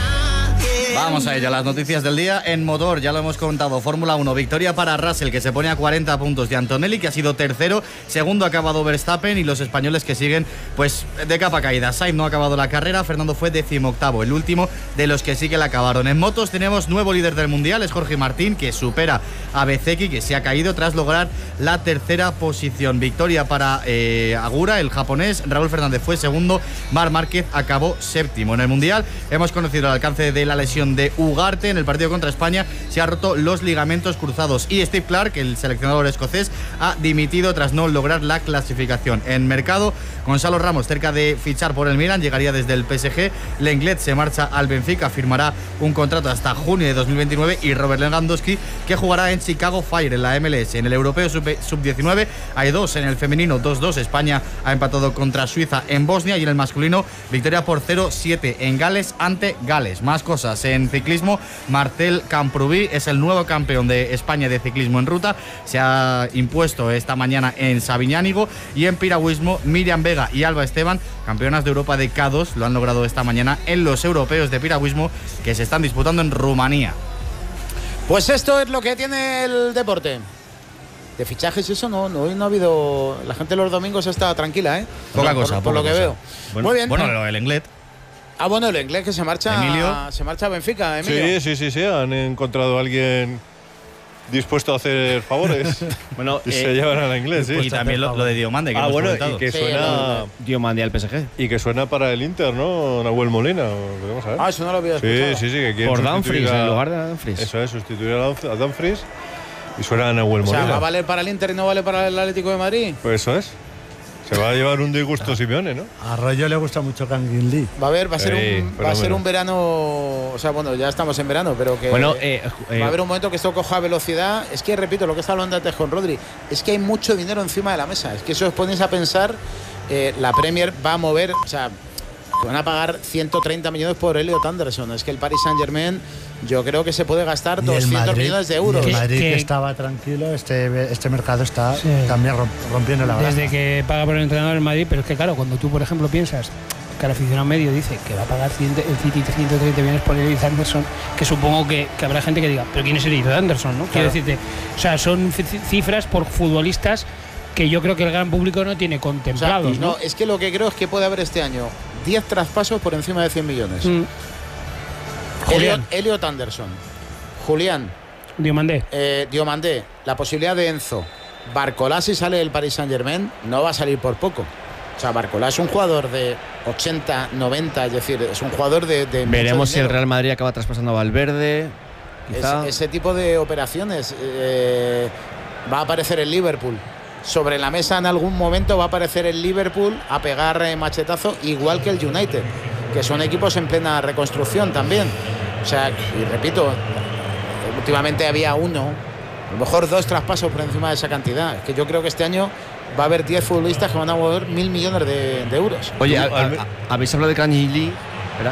Vamos a ello, las noticias del día en motor, ya lo hemos contado. Fórmula uno, victoria para Russell, que se pone a cuarenta puntos de Antonelli, que ha sido tercero. Segundo ha acabado Verstappen, y los españoles que siguen pues de capa caída. Sainz no ha acabado la carrera, Fernando fue decimoctavo, el último de los que sí que la acabaron. En motos tenemos nuevo líder del mundial, es Jorge Martín, que supera a Bezeki, que se ha caído tras lograr la tercera posición. Victoria para eh, Agura, el japonés. Raúl Fernández fue segundo, Marc Márquez acabó séptimo. En el mundial hemos conocido el alcance de la lesión de Ugarte. En el partido contra España se ha roto los ligamentos cruzados, y Steve Clarke, el seleccionador escocés, ha dimitido tras no lograr la clasificación. En mercado, Gonzalo Ramos, cerca de fichar por el Milan, llegaría desde el P S G. Lenglet se marcha al Benfica, firmará un contrato hasta junio de dos mil veintinueve, y Robert Lewandowski, que jugará en Chicago Fire en la M L S. En el europeo sub diecinueve hay dos, en el femenino dos dos, España ha empatado contra Suiza en Bosnia, y en el masculino victoria por cero siete en Gales ante Gales. Más cosas en ciclismo, Marcel Camprubí es el nuevo campeón de España de ciclismo en ruta, se ha impuesto esta mañana en Sabiñánigo. Y en piragüismo, Miriam Vega y Alba Esteban, campeonas de Europa de K dos, lo han logrado esta mañana en los europeos de piragüismo que se están disputando en Rumanía. Pues esto es lo que tiene el deporte. De fichajes eso no, no, hoy no ha habido. La gente los domingos está tranquila, ¿eh? Poca por, cosa, por, poca por lo que cosa. veo. Bueno, muy bien. Bueno, el Englet. Ah, bueno, el inglés que se marcha. Emilio. Se marcha a Benfica, Emilio. Sí, sí, sí, sí. Han encontrado a alguien dispuesto a hacer favores. Bueno, y eh, se llevan al inglés, sí. Y también lo, lo de Diomande, que ah, hemos bueno, comentado. y que Sí, suena. lo- Diomande al P S G. Y que suena para el Inter, ¿no? Nahuel Molina. Vamos a ver. Ah, eso no lo había Sí, escuchado. sí, sí, que quieren Por sustituir Dumfries, a- en lugar de Dumfries. Eso es, sustituir a Dumf- a Dumfries. Y suena a Nahuel O sea, Molina. ¿va a valer para el Inter y no vale para el Atlético de Madrid? Pues eso es. Se va a llevar un disgusto Simeone, ¿no? A Rollo le gusta mucho Kangin Lee. Va a ver, va a ser, Sí, un, va a ser fenómeno. un verano. O sea, bueno, ya estamos en verano, pero que. Bueno, eh, eh, va a haber un momento que esto coja velocidad. Es que, repito, lo que está hablando antes con Rodri, es que hay mucho dinero encima de la mesa. Es que eso os ponéis a pensar, eh, la Premier va a mover, o sea, que van a pagar ciento treinta millones por Elliot Anderson. Es que el Paris Saint-Germain, yo creo que se puede gastar Y el doscientos Madrid- millones de y euros. El Madrid, que, Que- estaba tranquilo, este, este mercado está Sí. también romp- rompiendo la baraja. Desde que paga por el entrenador en Madrid, pero es que claro, cuando tú, por ejemplo, piensas que el aficionado medio dice que va a pagar cien, el City ciento treinta millones por Elliot Anderson, que supongo que, que habrá gente que diga, pero ¿quién es Elliot Anderson? ¿no? Quiero decirte, o sea, son c- cifras por futbolistas que yo creo que el gran público no tiene O sea, contemplados, no, ¿no? es que lo que creo es que puede haber este año diez traspasos por encima de cien millones. Mm. Elliot, Julián, Elliot Anderson, Julián, Diomandé. eh, Diomandé, la posibilidad de Enzo, Barcolá, si sale del Paris Saint-Germain, no va a salir por poco. O sea, Barcolá es un jugador de ochenta, noventa, es decir, es un jugador de, de mucho veremos si el dinero. Real Madrid acaba traspasando a Valverde. Quizá. Es- ese tipo de operaciones. eh, va a aparecer el Liverpool. Sobre la mesa en algún momento va a aparecer el Liverpool a pegar eh, machetazo, igual que el United, que son equipos en plena reconstrucción también. O sea, y repito, últimamente había uno, a lo mejor dos traspasos por encima de esa cantidad. Es que yo creo que este año va a haber diez futbolistas que van a mover mil millones de, de euros. Oye, Tú, a- al- a- a- habéis hablado de Kangin Lee. Espera.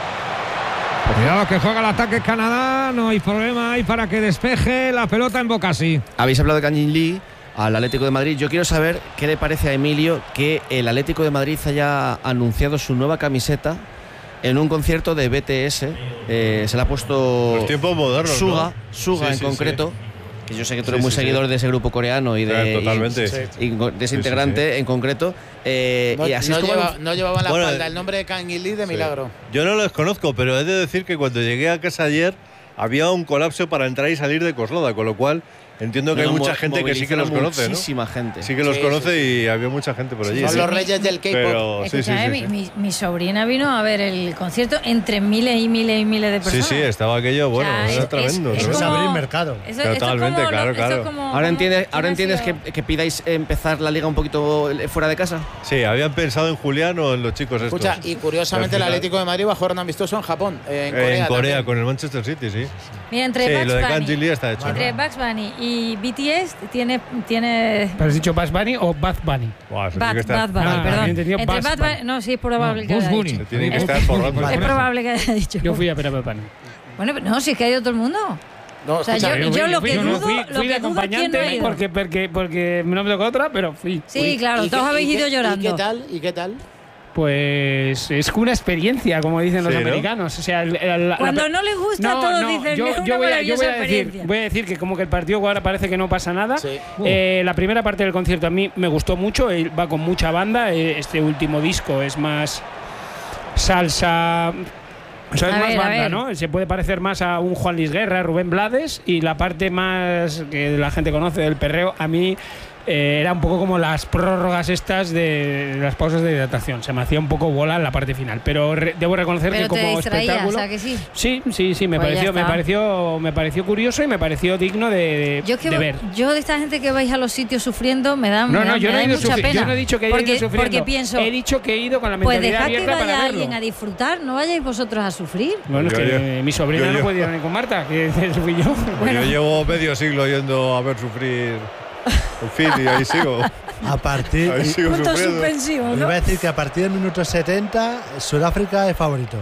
Cuidado que juega el ataque Canadá, no hay problema ahí para que despeje la pelota en Bocasi. Habéis hablado de Kangin Lee al Atlético de Madrid. Yo quiero saber qué le parece a Emilio que el Atlético de Madrid haya anunciado su nueva camiseta en un concierto de B T S. Eh, se le ha puesto Los tiempos modernos, Suga, ¿no? Suga Sí, en sí, concreto. Que yo sé que tú eres Sí, muy sí, sí. seguidor de ese grupo coreano y de Claro, totalmente. y- y de ese Sí, integrante en concreto. Eh, No, y así no es como lleva- anun- no llevaba en la Bueno, espalda el nombre de Kangin Lee de Sí. milagro. Yo no los conozco, pero he de decir que cuando llegué a casa ayer había un colapso para entrar y salir de Coslada, con lo cual entiendo que hay mucha gente que sí que los conoce, ¿no? Muchísima gente. Sí que los Sí, conoce sí, y había mucha gente por allí. Son sí. los reyes del K-pop. Pero, sí, sí, Escúchame, sí, sí. Mi, mi, mi sobrina vino a ver el concierto entre miles y miles y miles de Sí, personas. sí, estaba aquello, bueno, O sea, era es- tremendo. es- es tremendo. Es como- abrir mercado. Eso- esto es Totalmente, como claro, lo- esto es claro. como- Ahora como- entiendes, ¿quién ahora ha entiendes sido? que, que pidáis empezar la liga un poquito fuera de casa. Sí, habían pensado en Julián o en los chicos estos. Escucha, y curiosamente el Al final- Atlético de Madrid va a jugar un amistoso en Japón, eh, en Eh, Corea. en Corea, también. con el Manchester City, sí. Mira, entre Sí, Bugs lo de Bunny, Kanji Lee está hecho. entre Bugs Bunny y B T S tiene tiene ¿Pero has dicho Bugs Bunny o Bad Bunny? Buah, eso Bad, tiene que estar- Bad Bunny, Ah, perdón. había entendido Entre Bugs Bad Bunny. Bunny, no, sí es probable No, que Bugs haya Bunny. dicho. Tiene que Es- estar forrando. Es probable que haya dicho. Yo fui a ver a Bad Bunny. Bueno, pero no, si es que ha ido todo el mundo. No, O sea, escucha, yo, yo lo que Yo no dudo, fui, lo fui de que dudo es quién no ha acompañante ido. porque, porque, porque no me tocó otra, pero fui. Sí, claro, ¿y todos qué- habéis y ido qué- llorando. ¿Y qué tal? ¿Y qué tal? Pues es una experiencia, como dicen los Sí, ¿no? americanos. O sea, el- el- la- Cuando la- no les gusta, todos dicen, yo, "Es una yo voy a, yo maravillosa voy a decir, experiencia". voy a decir que como que el partido ahora parece que no pasa nada. Sí. Eh, la primera parte del concierto a mí me gustó mucho, eh, va con mucha banda. eh, Este último disco es más salsa. O sea, es A más ver, a banda, ver. ¿no? Se puede parecer más a un Juan Luis Guerra, Rubén Blades, y la parte más que la gente conoce del perreo, a mí eh, era un poco como las prórrogas estas de las pausas de hidratación. Se me hacía un poco bola en la parte final, pero re- debo reconocer Pero que te como distraías, espectáculo, ¿a que sí? sí, sí, sí, me Pues ya pareció, me está. pareció, me pareció curioso y me pareció digno de, de- Yo, es que de voy- ver. yo de esta gente que vais a los sitios sufriendo me da, No, me no, da- yo me no, he da ido mucha sufri- pena. yo no he dicho que haya porque, ido sufriendo. porque pienso, he dicho que he ido con la pues mentalidad dejad que abierta vaya para alguien verlo. a disfrutar, no vayáis vosotros a sufrir. Bueno, es Yo- que yo- mi sobrina yo- no yo- puede ir ni con Marta, que fui yo. Pues yo llevo medio siglo yendo a ver sufrir el fin y ahí sigo. A partir. Ahí sigo Punto sufriendo. suspensivo, Os ¿no? iba a decir que a partir del minuto setenta, Sudáfrica es favorito.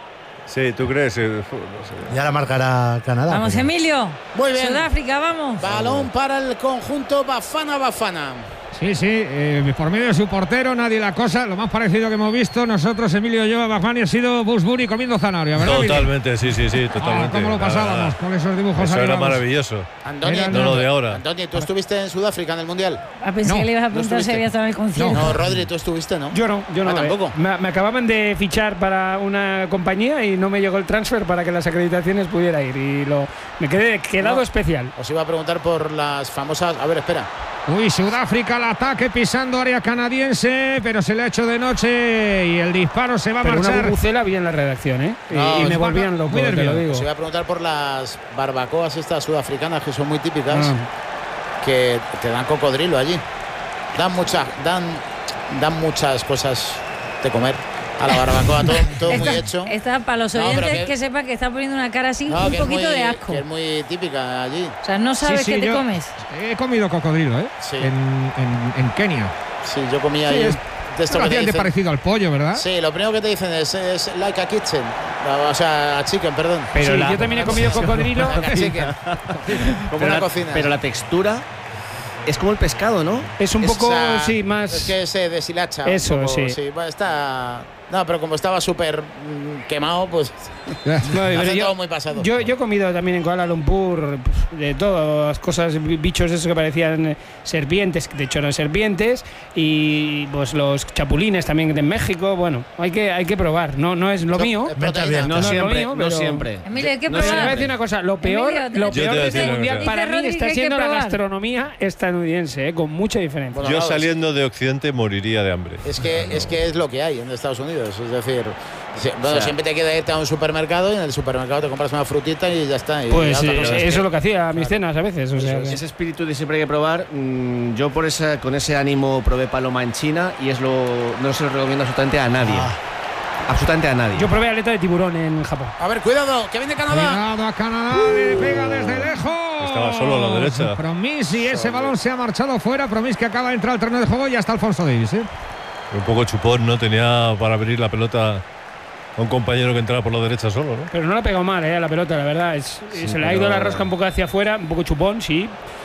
Sí, ¿tú crees? Eh, uf, no sé. Ya la marcará Canadá. Vamos, pero- Emilio. Muy bien. Sudáfrica, vamos. Balón para el conjunto Bafana Bafana. Sí, sí, eh, por medio de su portero, nadie la cosa. Lo más parecido que hemos visto nosotros, Emilio y yo, a Bad Bunny, ha sido Bugs Bunny comiendo zanahoria, ¿verdad, Emilio? Totalmente, sí, sí, sí, Ah, totalmente. ¿Cómo lo Nada, pasábamos nada. con esos dibujos Eso era animados? maravilloso. Andoni, Era No lo de ahora. Andoni, ¿tú estuviste en Sudáfrica en el Mundial? Ah, pensé No, que le ibas a no preguntar si estuviste. había estado en el concierto. No, Rodri, tú estuviste, ¿no? Yo no, yo no. Ah, eh. tampoco. Me, me acababan de fichar para una compañía y no me llegó el transfer para que las acreditaciones pudiera ir. Y lo me quedé quedado No. especial. Os iba a preguntar por las famosas. A ver, espera. Uy, Sudáfrica al ataque pisando área canadiense, pero se le ha hecho de noche y el disparo se va a Pero una marchar. bubucela vi en la redacción, ¿eh? Y- No, y, me es volvían muy loco, te lo nervioso. digo. Os iba a preguntar por las barbacoas estas sudafricanas que son muy típicas, Ah. que te dan cocodrilo allí. Dan muchas, dan, dan muchas cosas de comer a la barbacoa, todo, todo muy Está- hecho. Está para los No, oyentes pero que, que- sepan que está poniendo una cara así, No, un que es poquito muy- de asco. que es muy típica allí. O sea, no sabes Sí, sí, qué te yo comes. He comido cocodrilo, ¿eh? Sí. En, en- en Kenia. Sí, yo comía Sí, ahí. es- de esto Lo que te hacían de dicen- parecido al pollo, ¿verdad? Sí, lo primero que te dicen es, es like a kitchen. O sea, a chicken, perdón. Pero Sí, yo también he comido cocodrilo. Like a chicken. Como Pero una la, cocina. pero la textura es como el pescado, ¿no? Es un Es, poco, o sea, sí, más. Es que se deshilacha. un Eso, poco, sí. bueno, está. No, pero como estaba súper mm, quemado, pues. No, pero hace yo- todo muy pasado. Yo, yo he comido también en Kuala Lumpur pf, de todas cosas, bi- bichos esos que parecían eh, serpientes, de hecho eran serpientes, y pues los chapulines también de México. Bueno, hay que, hay que probar. No, no es lo Son- mío. es proteína. No, no es lo siempre, mío, no pero- siempre. Emilio, hay que No Pero probar. te voy a decir una cosa, lo peor, Emilio, lo Yo te peor voy a de decir este una mundial cosa. para Dice mí Rodri que está hay que siendo la probar. gastronomía estadounidense, eh, con mucha diferencia. Bueno, Yo claro, saliendo de Occidente moriría de hambre. Es que, es que es lo que hay en Estados Unidos. Es decir, si- bueno, O sea- siempre te queda irte a un supermercado y en el supermercado te compras una frutita y ya está. y Pues ya otra eh, cosa. eso es lo que hacía mis cenas a veces. O sea, que- Ese espíritu de siempre hay que probar. mm, yo por esa, con ese ánimo probé paloma en China y es lo no se lo recomiendo absolutamente a nadie. Absolutamente a nadie. yo probé aleta de tiburón en Japón. A ver, cuidado, que viene Canadá. Cuidado a Canadá, le pega desde lejos. Estaba solo a la derecha. Promis y ese balón se ha marchado fuera. Promis que acaba de entrar al terreno de juego y hasta Alfonso Davis. ¿eh? Un poco chupón, ¿no? Tenía para abrir la pelota a un compañero que entraba por la derecha solo, ¿no? Pero no la ha pegado mal, eh, a la pelota, la verdad. Es, Sí, se le ha pero- ido la rosca un poco hacia afuera, un poco chupón, sí.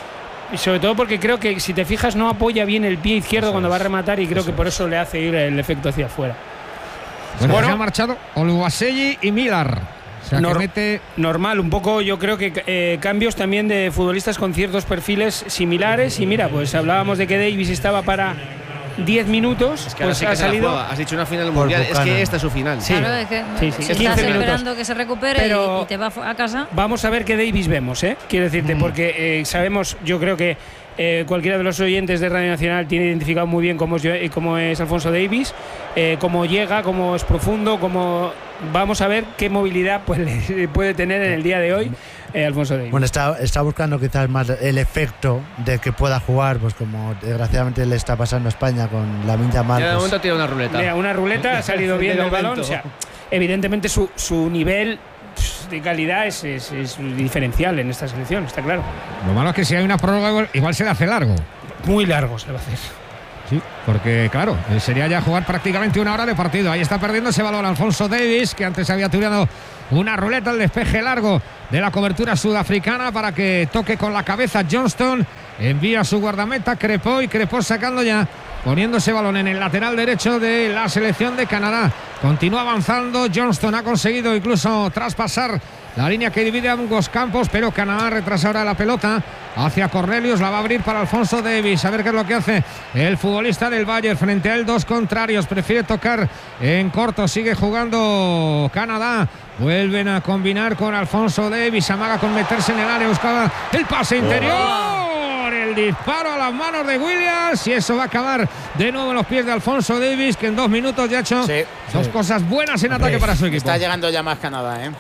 Y sobre todo porque creo que, si te fijas, no apoya bien el pie izquierdo Eso cuando es. va a rematar y creo Eso que por es. eso le hace ir el efecto hacia afuera. Bueno, Bueno. se ha marchado Oluwaseyi y Milar. O sea, que Nor- mete Normal, un poco yo creo que eh, cambios también de futbolistas con ciertos perfiles similares. Y mira, pues hablábamos de que Davis estaba para diez minutos, Es que ahora pues sí que ha se la salido. juega. Has dicho una final Por mundial. Es Buchanan. que esta es su final. Sí. Claro, es que Sí, sí, estás quince minutos. esperando que se recupere Pero- y, y te va a casa. Vamos a ver qué Davis vemos, ¿eh? Quiero decirte, Mm. porque eh, sabemos, yo creo que eh, cualquiera de los oyentes de Radio Nacional tiene identificado muy bien cómo es, eh, cómo es Alfonso Davis, eh, cómo llega, cómo es profundo, cómo. Vamos a ver qué movilidad pues, le- puede tener en el día de hoy eh, Alfonso Davis. Bueno, está, está buscando quizás más el efecto de que pueda jugar, pues como desgraciadamente le está pasando a España con Lamine Yamal. Ya de pues, momento tira una ruleta. Mira, una ruleta ha salido bien De del balón. momento. O sea, evidentemente su, su nivel pff, de calidad es, es- es diferencial en esta selección, está claro. Lo malo es que si hay una prórroga igual, igual se le hace largo. Muy largo se le va a hacer. Sí, porque claro, eh, sería ya jugar prácticamente una hora de partido. Ahí está perdiendo ese balón Alfonso Davis, que antes había tirado una ruleta, el despeje largo de la cobertura sudafricana para que toque con la cabeza Johnston. Envía a su guardameta Crepó y Crepó sacando ya, poniendo ese balón en el lateral derecho de la selección de Canadá. Continúa avanzando, Johnston ha conseguido incluso traspasar la línea que divide ambos campos, pero Canadá retrasa ahora la pelota hacia Cornelius, la va a abrir para Alfonso Davis. A ver qué es lo que hace el futbolista del Bayern frente a él, dos contrarios, prefiere tocar en corto, sigue jugando Canadá. Vuelven a combinar con Alfonso Davis, amaga con meterse en el área, buscaba el pase interior, el disparo a las manos de Williams y eso va a acabar de nuevo en los pies de Alfonso Davis, que en dos minutos ya ha hecho Sí. dos Sí. cosas buenas en ataque para su equipo. Está llegando ya más Canadá, ¿eh?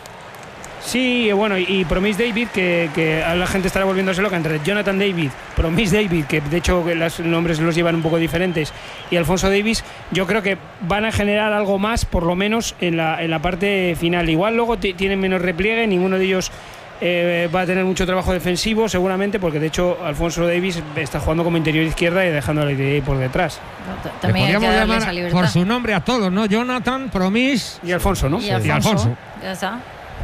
Sí, bueno, y Promise David, que, que a la gente estará volviéndose loca entre Jonathan David, Promise David, que de hecho los nombres los llevan un poco diferentes, y Alfonso Davis, yo creo que van a generar algo más, por lo menos en la, en la parte final. Igual luego t- tienen menos repliegue, ninguno de ellos eh, va a tener mucho trabajo defensivo, seguramente, porque de hecho Alfonso Davis está jugando como interior izquierda y dejando a la I por detrás. T- Le También hay que podríamos darle esa llamar libertad. por su nombre a todos, ¿no? Jonathan, Promis. Y Alfonso, ¿no? Y Y Alfonso, Alfonso. ya está.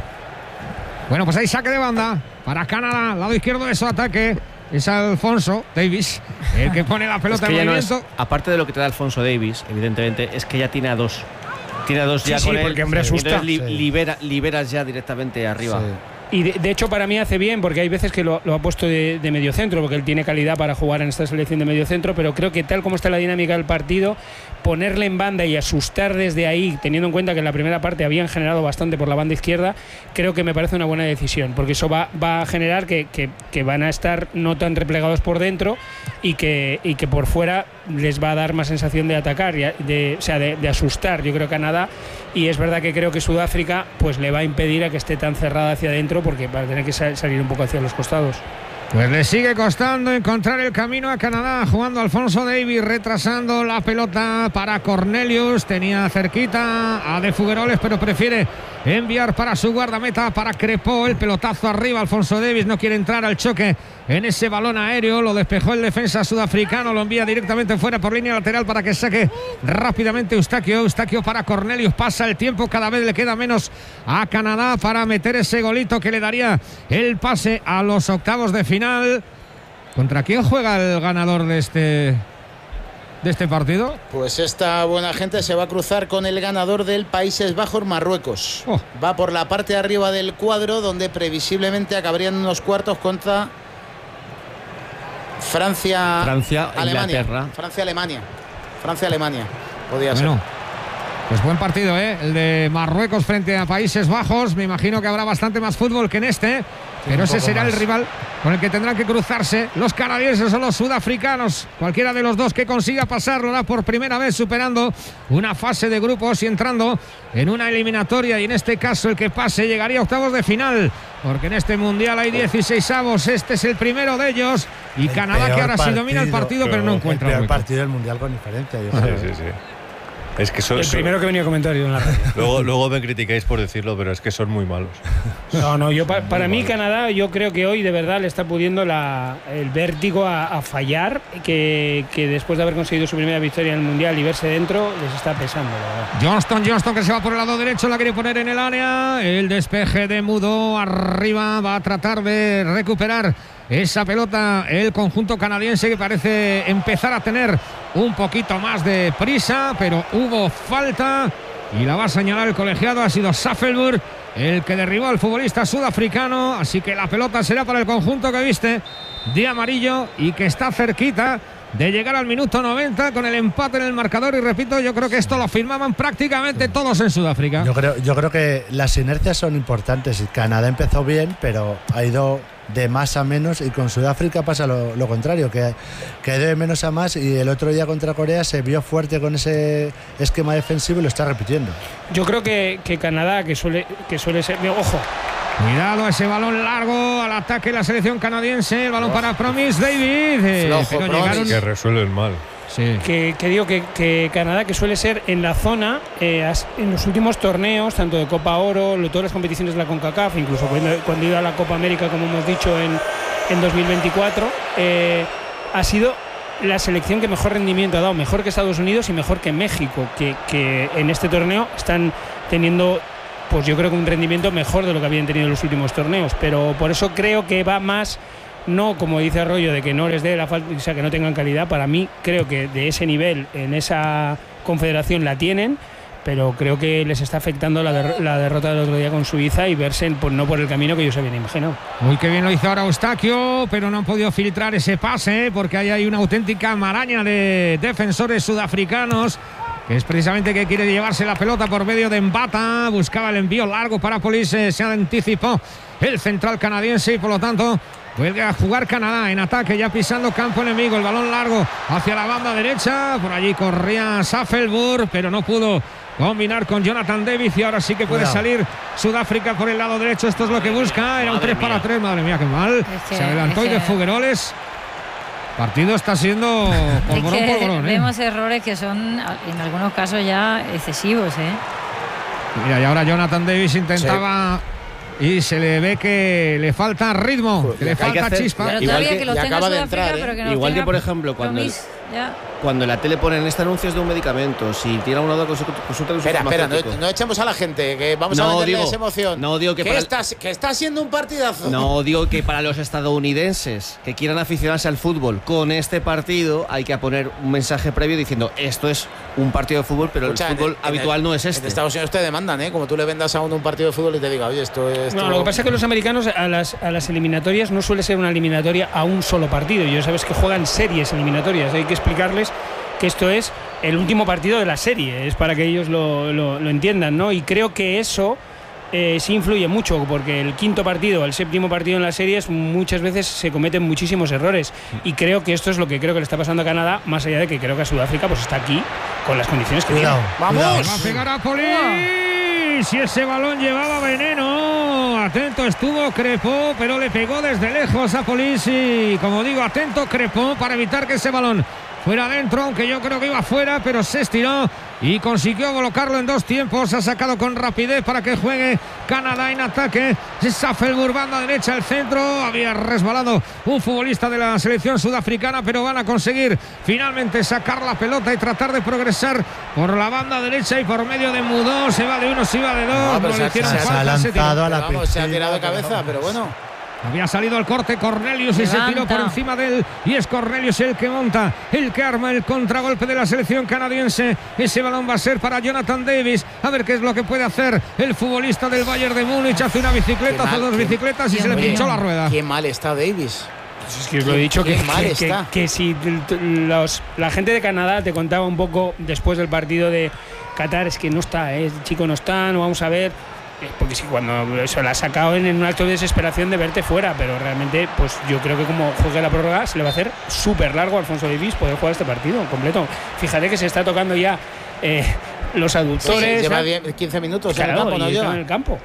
Bueno, pues hay saque de banda para Canadá, lado izquierdo de su ataque. Es Alfonso Davis el que pone la Es pelota que en ya no es- movimiento. aparte de lo que te da Alfonso Davis, evidentemente, es que ya tiene a dos. Tiene a dos Sí, ya sí, con él. porque, hombre, Y asusta. entonces li- Sí. libera- liberas ya directamente arriba. sí. Y de, de hecho para mí hace bien, porque hay veces que lo, lo ha puesto de, de medio centro, porque él tiene calidad para jugar en esta selección de medio centro, pero creo que tal como está la dinámica del partido, ponerle en banda y asustar desde ahí, teniendo en cuenta que en la primera parte habían generado bastante por la banda izquierda, creo que me parece una buena decisión, porque eso va, va a generar que, que- que van a estar no tan replegados por dentro y que, y que por fuera les va a dar más sensación de atacar, y a- de, o sea, de, de asustar, yo creo, Canadá. Y es verdad que creo que Sudáfrica pues le va a impedir a que esté tan cerrada hacia adentro, porque va a tener que sa- salir un poco hacia los costados. Pues le sigue costando encontrar el camino a Canadá, jugando Alfonso Davis, retrasando la pelota para Cornelius. Tenía cerquita a De Fugueroles, pero prefiere enviar para su guardameta, para Crepó. El pelotazo arriba, Alfonso Davis no quiere entrar al choque en ese balón aéreo. Lo despejó el defensa sudafricano, lo envía directamente fuera por línea lateral para que saque rápidamente Eustaquio. Eustaquio para Cornelius, pasa el tiempo, cada vez le queda menos a Canadá para meter ese golito que le daría el pase a los octavos de final. ¿Contra quién juega el ganador de este, de este partido? Pues esta buena gente se va a cruzar con el ganador del Países Bajos, Marruecos. Oh. Va por la parte de arriba del cuadro, donde previsiblemente acabarían unos cuartos contra Francia, Francia, Alemania. Inglaterra. Francia, Alemania. Francia, Alemania. Podría Bueno, ser. pues buen partido, ¿eh? El de Marruecos frente a Países Bajos. Me imagino que habrá bastante más fútbol que en este, pero un ese poco será más. el rival con el que tendrán que cruzarse los canadienses o los sudafricanos. Cualquiera de los dos que consiga pasar lo hará por primera vez, superando una fase de grupos y entrando en una eliminatoria, y en este caso el que pase llegaría a octavos de final, porque en este mundial hay dieciséis avos. Este es el primero de ellos, y El Canadá, que peor ahora sí domina el partido, pero no pero- encuentra El peor hueco. partido del Mundial con diferencia, yo Sí, creo. sí, sí. Es que son, El primero que venía a comentar yo en la radio. luego, luego me criticáis por decirlo, pero es que son muy malos. No, no, yo pa- para mí malos. Canadá, yo creo que hoy de verdad le está pudiendo la, el vértigo a, a fallar, que, que después de haber conseguido su primera victoria en el Mundial y verse dentro, les está pesando, la verdad. Johnston, Johnston que se va por el lado derecho, la quiere poner en el área. El despeje de Mudo arriba, va a tratar de recuperar esa pelota el conjunto canadiense, que parece empezar a tener un poquito más de prisa, pero hubo falta y la va a señalar el colegiado. Ha sido Saffelburg el que derribó al futbolista sudafricano, así que la pelota será para el conjunto que viste de amarillo y que está cerquita de llegar al minuto noventa con el empate en el marcador. Y repito, yo creo que esto lo firmaban prácticamente todos en Sudáfrica. Yo creo, yo creo que las inercias son importantes. Y Canadá empezó bien, pero ha ido de más a menos, y con Sudáfrica pasa lo, lo contrario, que, que de menos a más, y el otro día contra Corea se vio fuerte con ese esquema defensivo y lo está repitiendo. Yo creo que, que Canadá, que suele, que suele ser... Ojo. Cuidado ese balón largo al ataque de la selección canadiense. El balón oh. para Promise David. Eh, Flojo, pero Promise. llegaron... Que resuelven mal. Sí. Que, que digo que, que Canadá, que suele ser en la zona, eh, en los últimos torneos, tanto de Copa Oro, todas las competiciones de la CONCACAF, incluso cuando, cuando iba a la Copa América, como hemos dicho, en, en dos mil veinticuatro, eh, ha sido la selección que mejor rendimiento ha dado, mejor que Estados Unidos y mejor que México, que, que en este torneo están teniendo, pues yo creo que un rendimiento mejor de lo que habían tenido en los últimos torneos, pero por eso creo que va más... No, como dice Arroyo, de que no les dé la falta, o sea, que no tengan calidad. Para mí, creo que de ese nivel, en esa confederación la tienen, pero creo que les está afectando la, der la derrota del otro día con Suiza y verse pues, no por el camino que ellos se habían imaginado. Muy que bien lo hizo ahora Eustaquio, pero no han podido filtrar ese pase, porque ahí hay una auténtica maraña de defensores sudafricanos, que es precisamente que quiere llevarse la pelota por medio de Mbata. Buscaba el envío largo para Police, se anticipó el central canadiense y por lo tanto vuelve a jugar Canadá en ataque, ya pisando campo enemigo. El balón largo hacia la banda derecha. Por allí corría Safelburg, pero no pudo combinar con Jonathan Davis. Y ahora sí que puede Cuidado. salir Sudáfrica por el lado derecho. Esto es lo que busca. Era un tres para tres. Madre mía, qué mal. Es que, Se adelantó es que... y de Fugueroles. Partido está siendo polvorón, es que polvorón. ¿eh? Vemos errores que son en algunos casos ya excesivos. ¿eh? Mira, y ahora Jonathan Davis intentaba... Sí. Y se le ve que le falta ritmo, que le falta hacer, chispa. Pero igual que, que los acaba de entrar, ¿eh? que igual que por ejemplo cuando el, cuando en la tele ponen este anuncio es de un medicamento, si tiene una duda consulta con su Espera, espera, no, no echemos a la gente, que vamos no, a meterle esa emoción. No digo que, que, para, está, que está siendo un partidazo. No digo que para los estadounidenses que quieran aficionarse al fútbol con este partido hay que poner un mensaje previo diciendo esto es un partido de fútbol, pero Escucha, el fútbol en, habitual en el, no es este. En Estados Unidos te demandan, ¿eh? Como tú le vendas a uno un partido de fútbol y te diga, oye, esto es... No, lo que pasa es que los americanos a las, a las eliminatorias no suele ser una eliminatoria a un solo partido. Ya sabes que juegan series eliminatorias. Hay que explicarles que esto es el último partido de la serie. Es para que ellos lo, lo, lo entiendan, ¿no? Y creo que eso eh, sí influye mucho, porque el quinto partido, el séptimo partido en las series, muchas veces se cometen muchísimos errores. Y creo que esto es lo que creo que le está pasando a Canadá, más allá de que creo que a Sudáfrica pues está aquí con las condiciones que cuidado, tiene. ¡Vamos! Va a pegar a Polis. Si ese balón llevaba veneno, atento estuvo Crepó, pero le pegó desde lejos a Polis. Y como digo, atento Crepó para evitar que ese balón fuera adentro, aunque yo creo que iba fuera, pero se estiró y consiguió colocarlo en dos tiempos. Ha sacado con rapidez para que juegue Canadá en ataque. Safelburg, banda derecha, el centro. Había resbalado un futbolista de la selección sudafricana, pero van a conseguir finalmente sacar la pelota y tratar de progresar por la banda derecha y por medio de Mudó. Se va de uno, se va de dos. No, no le hicieron se, falta, se ha lanzado a la vamos, se ha tirado de cabeza, pero bueno. Había salido el corte Cornelius y se tiró por encima de él. Y es Cornelius el que monta, el que arma el contragolpe de la selección canadiense. Ese balón va a ser para Jonathan Davis. A ver qué es lo que puede hacer el futbolista del Bayern de Múnich. Hace una bicicleta, hace dos bicicletas y se le pinchó la rueda. Qué mal está Davis. Pues es que os lo he dicho, que, mal que, está. que, que si los, la gente de Canadá te contaba un poco después del partido de Qatar, es que no está, ¿eh? El chico no está, no vamos a ver. Porque si cuando eso la ha sacado en, en un acto de desesperación de verte fuera, pero realmente pues yo creo que como juegue la prórroga se le va a hacer súper largo a Alfonso Davis poder jugar este partido completo. Fíjate que se está tocando ya eh, los aductores. Sí, lleva diez, quince minutos claro, en el campo, ¿no? Lleva en el campo.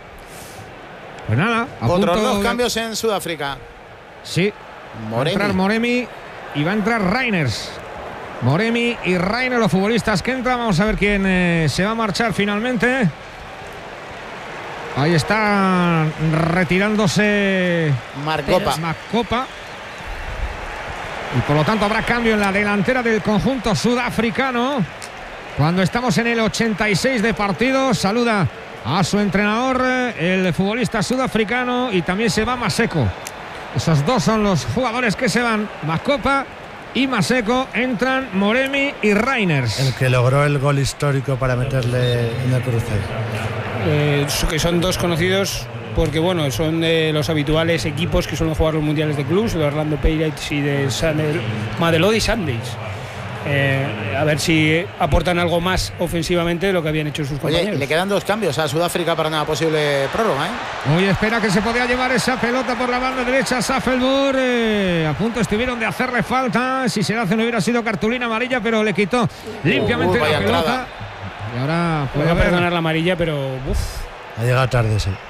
Pues nada, otros dos cambios en Sudáfrica. Sí, Moremi. Va a entrar Moremi y va a entrar Reiners. Moremi y Reiner, los futbolistas que entran. Vamos a ver quién eh, se va a marchar finalmente. Ahí está retirándose Marcopa. Marcopa. Y por lo tanto habrá cambio en la delantera del conjunto sudafricano. Cuando estamos en el ochenta y seis de partido, saluda a su entrenador, el futbolista sudafricano, y también se va Maseko. Esos dos son los jugadores que se van. Marcopa y Maseko. Entran Moremi y Reiners. El que logró el gol histórico para meterle en el cruce. Eh, que son dos conocidos porque bueno, son de los habituales equipos que suelen jugar los mundiales de clubs, de Orlando Pirates y de Sunday, Mamelodi Sundays. Eh, a ver si aportan algo más ofensivamente de lo que habían hecho sus compañeros. Oye, le quedan dos cambios a Sudáfrica para una posible prórroga, ¿eh? Hoy espera que se podía llevar esa pelota por la banda derecha. Safelburg eh, a punto estuvieron de hacerle falta. Si se le hace no hubiera sido cartulina amarilla, pero le quitó limpiamente uh, uh, la pelota. Entrada. Y ahora puede haber... perdonar la amarilla, pero uf. Ha llegado tarde, sí.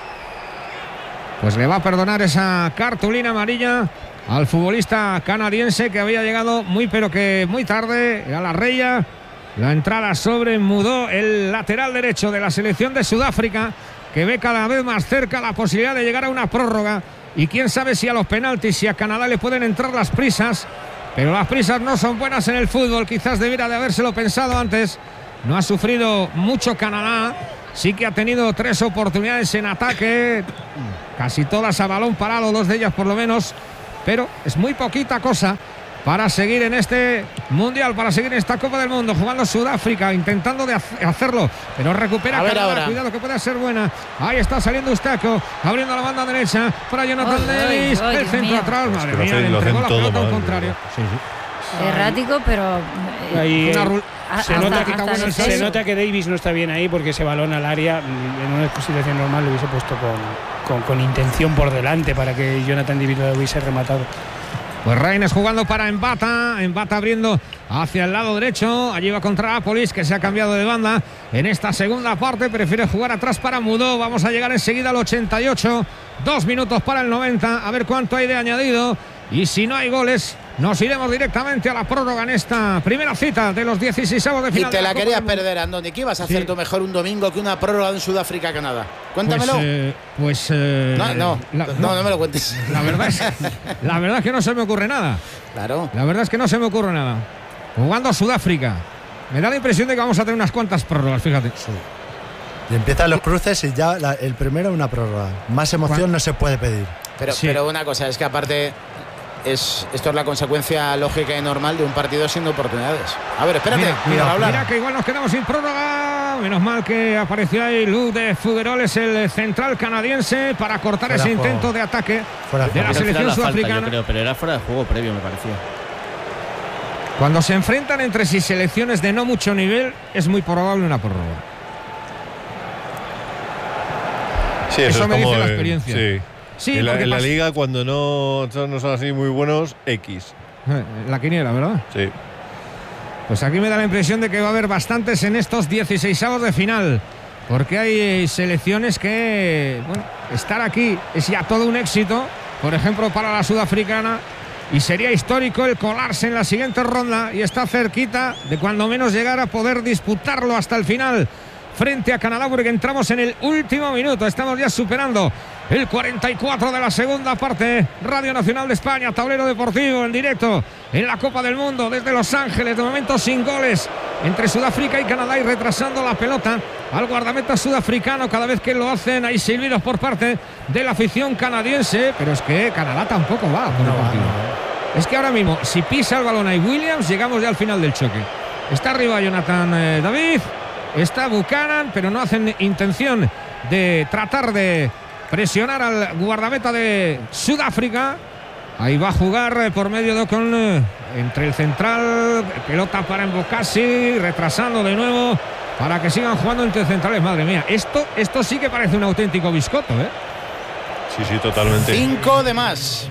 Pues le va a perdonar esa cartulina amarilla al futbolista canadiense que había llegado muy pero que muy tarde a la raya. La entrada sobre Mudó, el lateral derecho de la selección de Sudáfrica, que ve cada vez más cerca la posibilidad de llegar a una prórroga. Y quién sabe si a los penaltis, si a Canadá le pueden entrar las prisas. Pero las prisas no son buenas en el fútbol. Quizás debiera de habérselo pensado antes. No ha sufrido mucho Canadá. Sí que ha tenido tres oportunidades en ataque. Casi todas a balón parado, dos de ellas por lo menos. Pero es muy poquita cosa para seguir en este Mundial, para seguir en esta Copa del Mundo, jugando Sudáfrica, intentando de hacerlo, pero recupera Canadá, cuidado que puede ser buena. Ahí está saliendo Eustaquio, abriendo la banda derecha para Jonathan Davis, el centro mío. Atrás, madre mía, le entregó la pelota al contrario. Sí, sí. Errático, pero ahí, eh, se, hasta, nota que, hasta se nota que Davis no está bien ahí, porque ese balón al área en una situación normal lo hubiese puesto con, con, con intención por delante para que Jonathan Davis lo hubiese rematado. Pues Reines jugando para Embata, Embata abriendo hacia el lado derecho, allí va contra Apolis, que se ha cambiado de banda en esta segunda parte, prefiere jugar atrás para Mudó. Vamos a llegar enseguida al ochenta y ocho, dos minutos para el noventa, a ver cuánto hay de añadido, y si no hay goles nos iremos directamente a la prórroga en esta primera cita de los dieciseisavos de final. Y te la, la querías perder, Andoni. ¿Qué ibas a hacer sí. tú mejor un domingo que una prórroga en Sudáfrica-Canadá? Cuéntamelo. Pues, eh, pues eh, no, no, la, no, no, no me lo cuentes. La verdad, es, la verdad es que no se me ocurre nada. Claro. La verdad es que no se me ocurre nada. Jugando a Sudáfrica. Me da la impresión de que vamos a tener unas cuantas prórrogas, fíjate. Sí. Y empiezan los cruces y ya la, el primero una prórroga. Más emoción ¿Cuál? no se puede pedir. Pero, sí. pero una cosa, es que aparte... Es, esto es la consecuencia lógica y normal de un partido sin oportunidades. A ver, espérate, mira, mira, hablar. mira que igual nos quedamos sin prórroga. Menos mal que apareció ahí Lou de Figueroles, el central canadiense, para cortar fuera ese juego. intento de ataque fuera de la selección la sudafricana. Falta, yo creo, pero era fuera de juego previo, me parecía. Cuando se enfrentan entre sí selecciones de no mucho nivel, es muy probable una prórroga. Sí, eso, eso es me como dice la el, experiencia. Sí. Sí, en la, en la liga, cuando no, no son así muy buenos, X. La quiniela, ¿verdad? Sí. Pues aquí me da la impresión de que va a haber bastantes en estos dieciseisavos de final. Porque hay selecciones que, bueno, estar aquí es ya todo un éxito. Por ejemplo, para la sudafricana. Y sería histórico el colarse en la siguiente ronda. Y está cerquita de cuando menos llegar a poder disputarlo hasta el final. Frente a Canadá, porque entramos en el último minuto. Estamos ya superando el cuarenta y cuatro de la segunda parte. Radio Nacional de España, tablero deportivo en directo en la Copa del Mundo desde Los Ángeles. De momento sin goles entre Sudáfrica y Canadá, y retrasando la pelota al guardameta sudafricano. Cada vez que lo hacen hay silbidos por parte de la afición canadiense, pero es que Canadá tampoco va por el partido. Es que ahora mismo, si pisa el balón ahí Williams, llegamos ya al final del choque. Está arriba Jonathan eh, David, está Buchanan, pero no hacen intención de tratar de presionar al guardameta de Sudáfrica. Ahí va a jugar por medio de Ocon eh, entre el central, pelota para Mbokasi, retrasando de nuevo para que sigan jugando entre centrales. Madre mía, esto, esto sí que parece un auténtico biscoto, ¿eh? Sí, sí, totalmente. Cinco de más.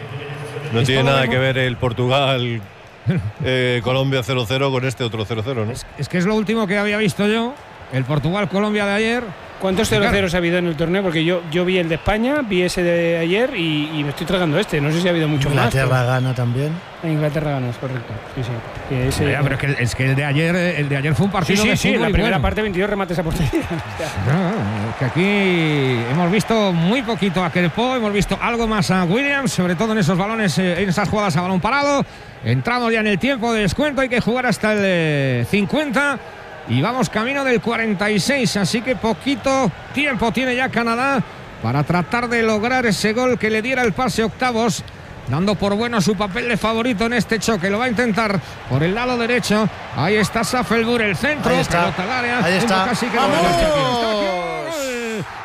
No tiene nada que ver el Portugal eh, Colombia cero cero con este otro cero cero, ¿no? Es, es que es lo último que había visto yo, el Portugal-Colombia de ayer. ¿Cuántos cero ceros ha habido en el torneo? Porque yo, yo vi el de España, vi ese de ayer y, y me estoy tragando este. No sé si ha habido mucho más. Inglaterra gana también. Inglaterra gana, es correcto. Sí, sí. Que ese, ya, pero es que, es que el de ayer el de ayer fue un partido sí, sí, de sí, fútbol la primera bueno. parte veintidós remates a portería. No, que aquí hemos visto muy poquito a Kerpo, hemos visto algo más a Williams, sobre todo en esos balones, en esas jugadas a balón parado. Entramos ya en el tiempo de descuento, hay que jugar hasta el eh, cincuenta. Y vamos camino del cuarenta y seis, así que poquito tiempo tiene ya Canadá para tratar de lograr ese gol que le diera el pase a octavos, dando por bueno su papel de favorito en este choque. Lo va a intentar por el lado derecho. Ahí está Safelburg, el centro, ahí está, pelota al área. ahí está. Casi que ¡Vamos! Eustaquio,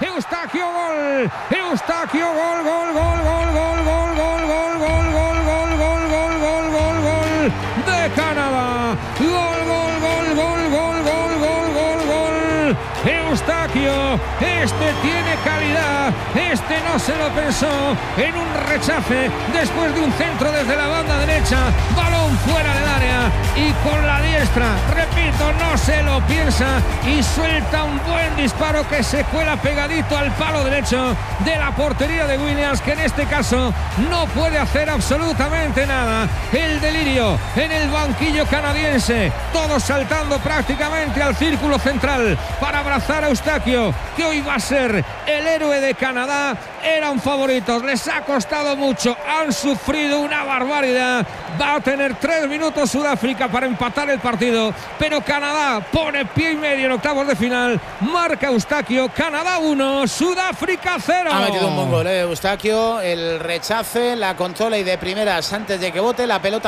Eustaquio, gol. Eustaquio, gol, gol, gol, gol, gol, gol, gol, gol, gol, gol, gol, gol, gol, gol, gol, gol de Canadá. Gol, gol, gol, gol, gol, gol, gol, gol, gol. Eustaquio, este tiene calidad, este no se lo pensó, en un rechace después de un centro desde la banda derecha, balón fuera del área y con la diestra, repito, no se lo piensa y suelta un buen disparo que se cuela pegadito al palo derecho de la portería de Williams, que en este caso no puede hacer absolutamente nada. El delirio en el banquillo canadiense, todos saltando prácticamente al círculo central para abrazar a Eustaquio, que hoy va a ser el héroe de Canadá. Eran favoritos, les ha costado mucho, han sufrido una barbaridad. Va a tener tres minutos Sudáfrica para empatar el partido, pero Canadá pone pie y medio en octavos de final. Marca Eustaquio, Canadá uno, Sudáfrica cero. Ha metido un buen gol, eh, Eustaquio, el rechace, la controla y de primeras antes de que bote la pelota.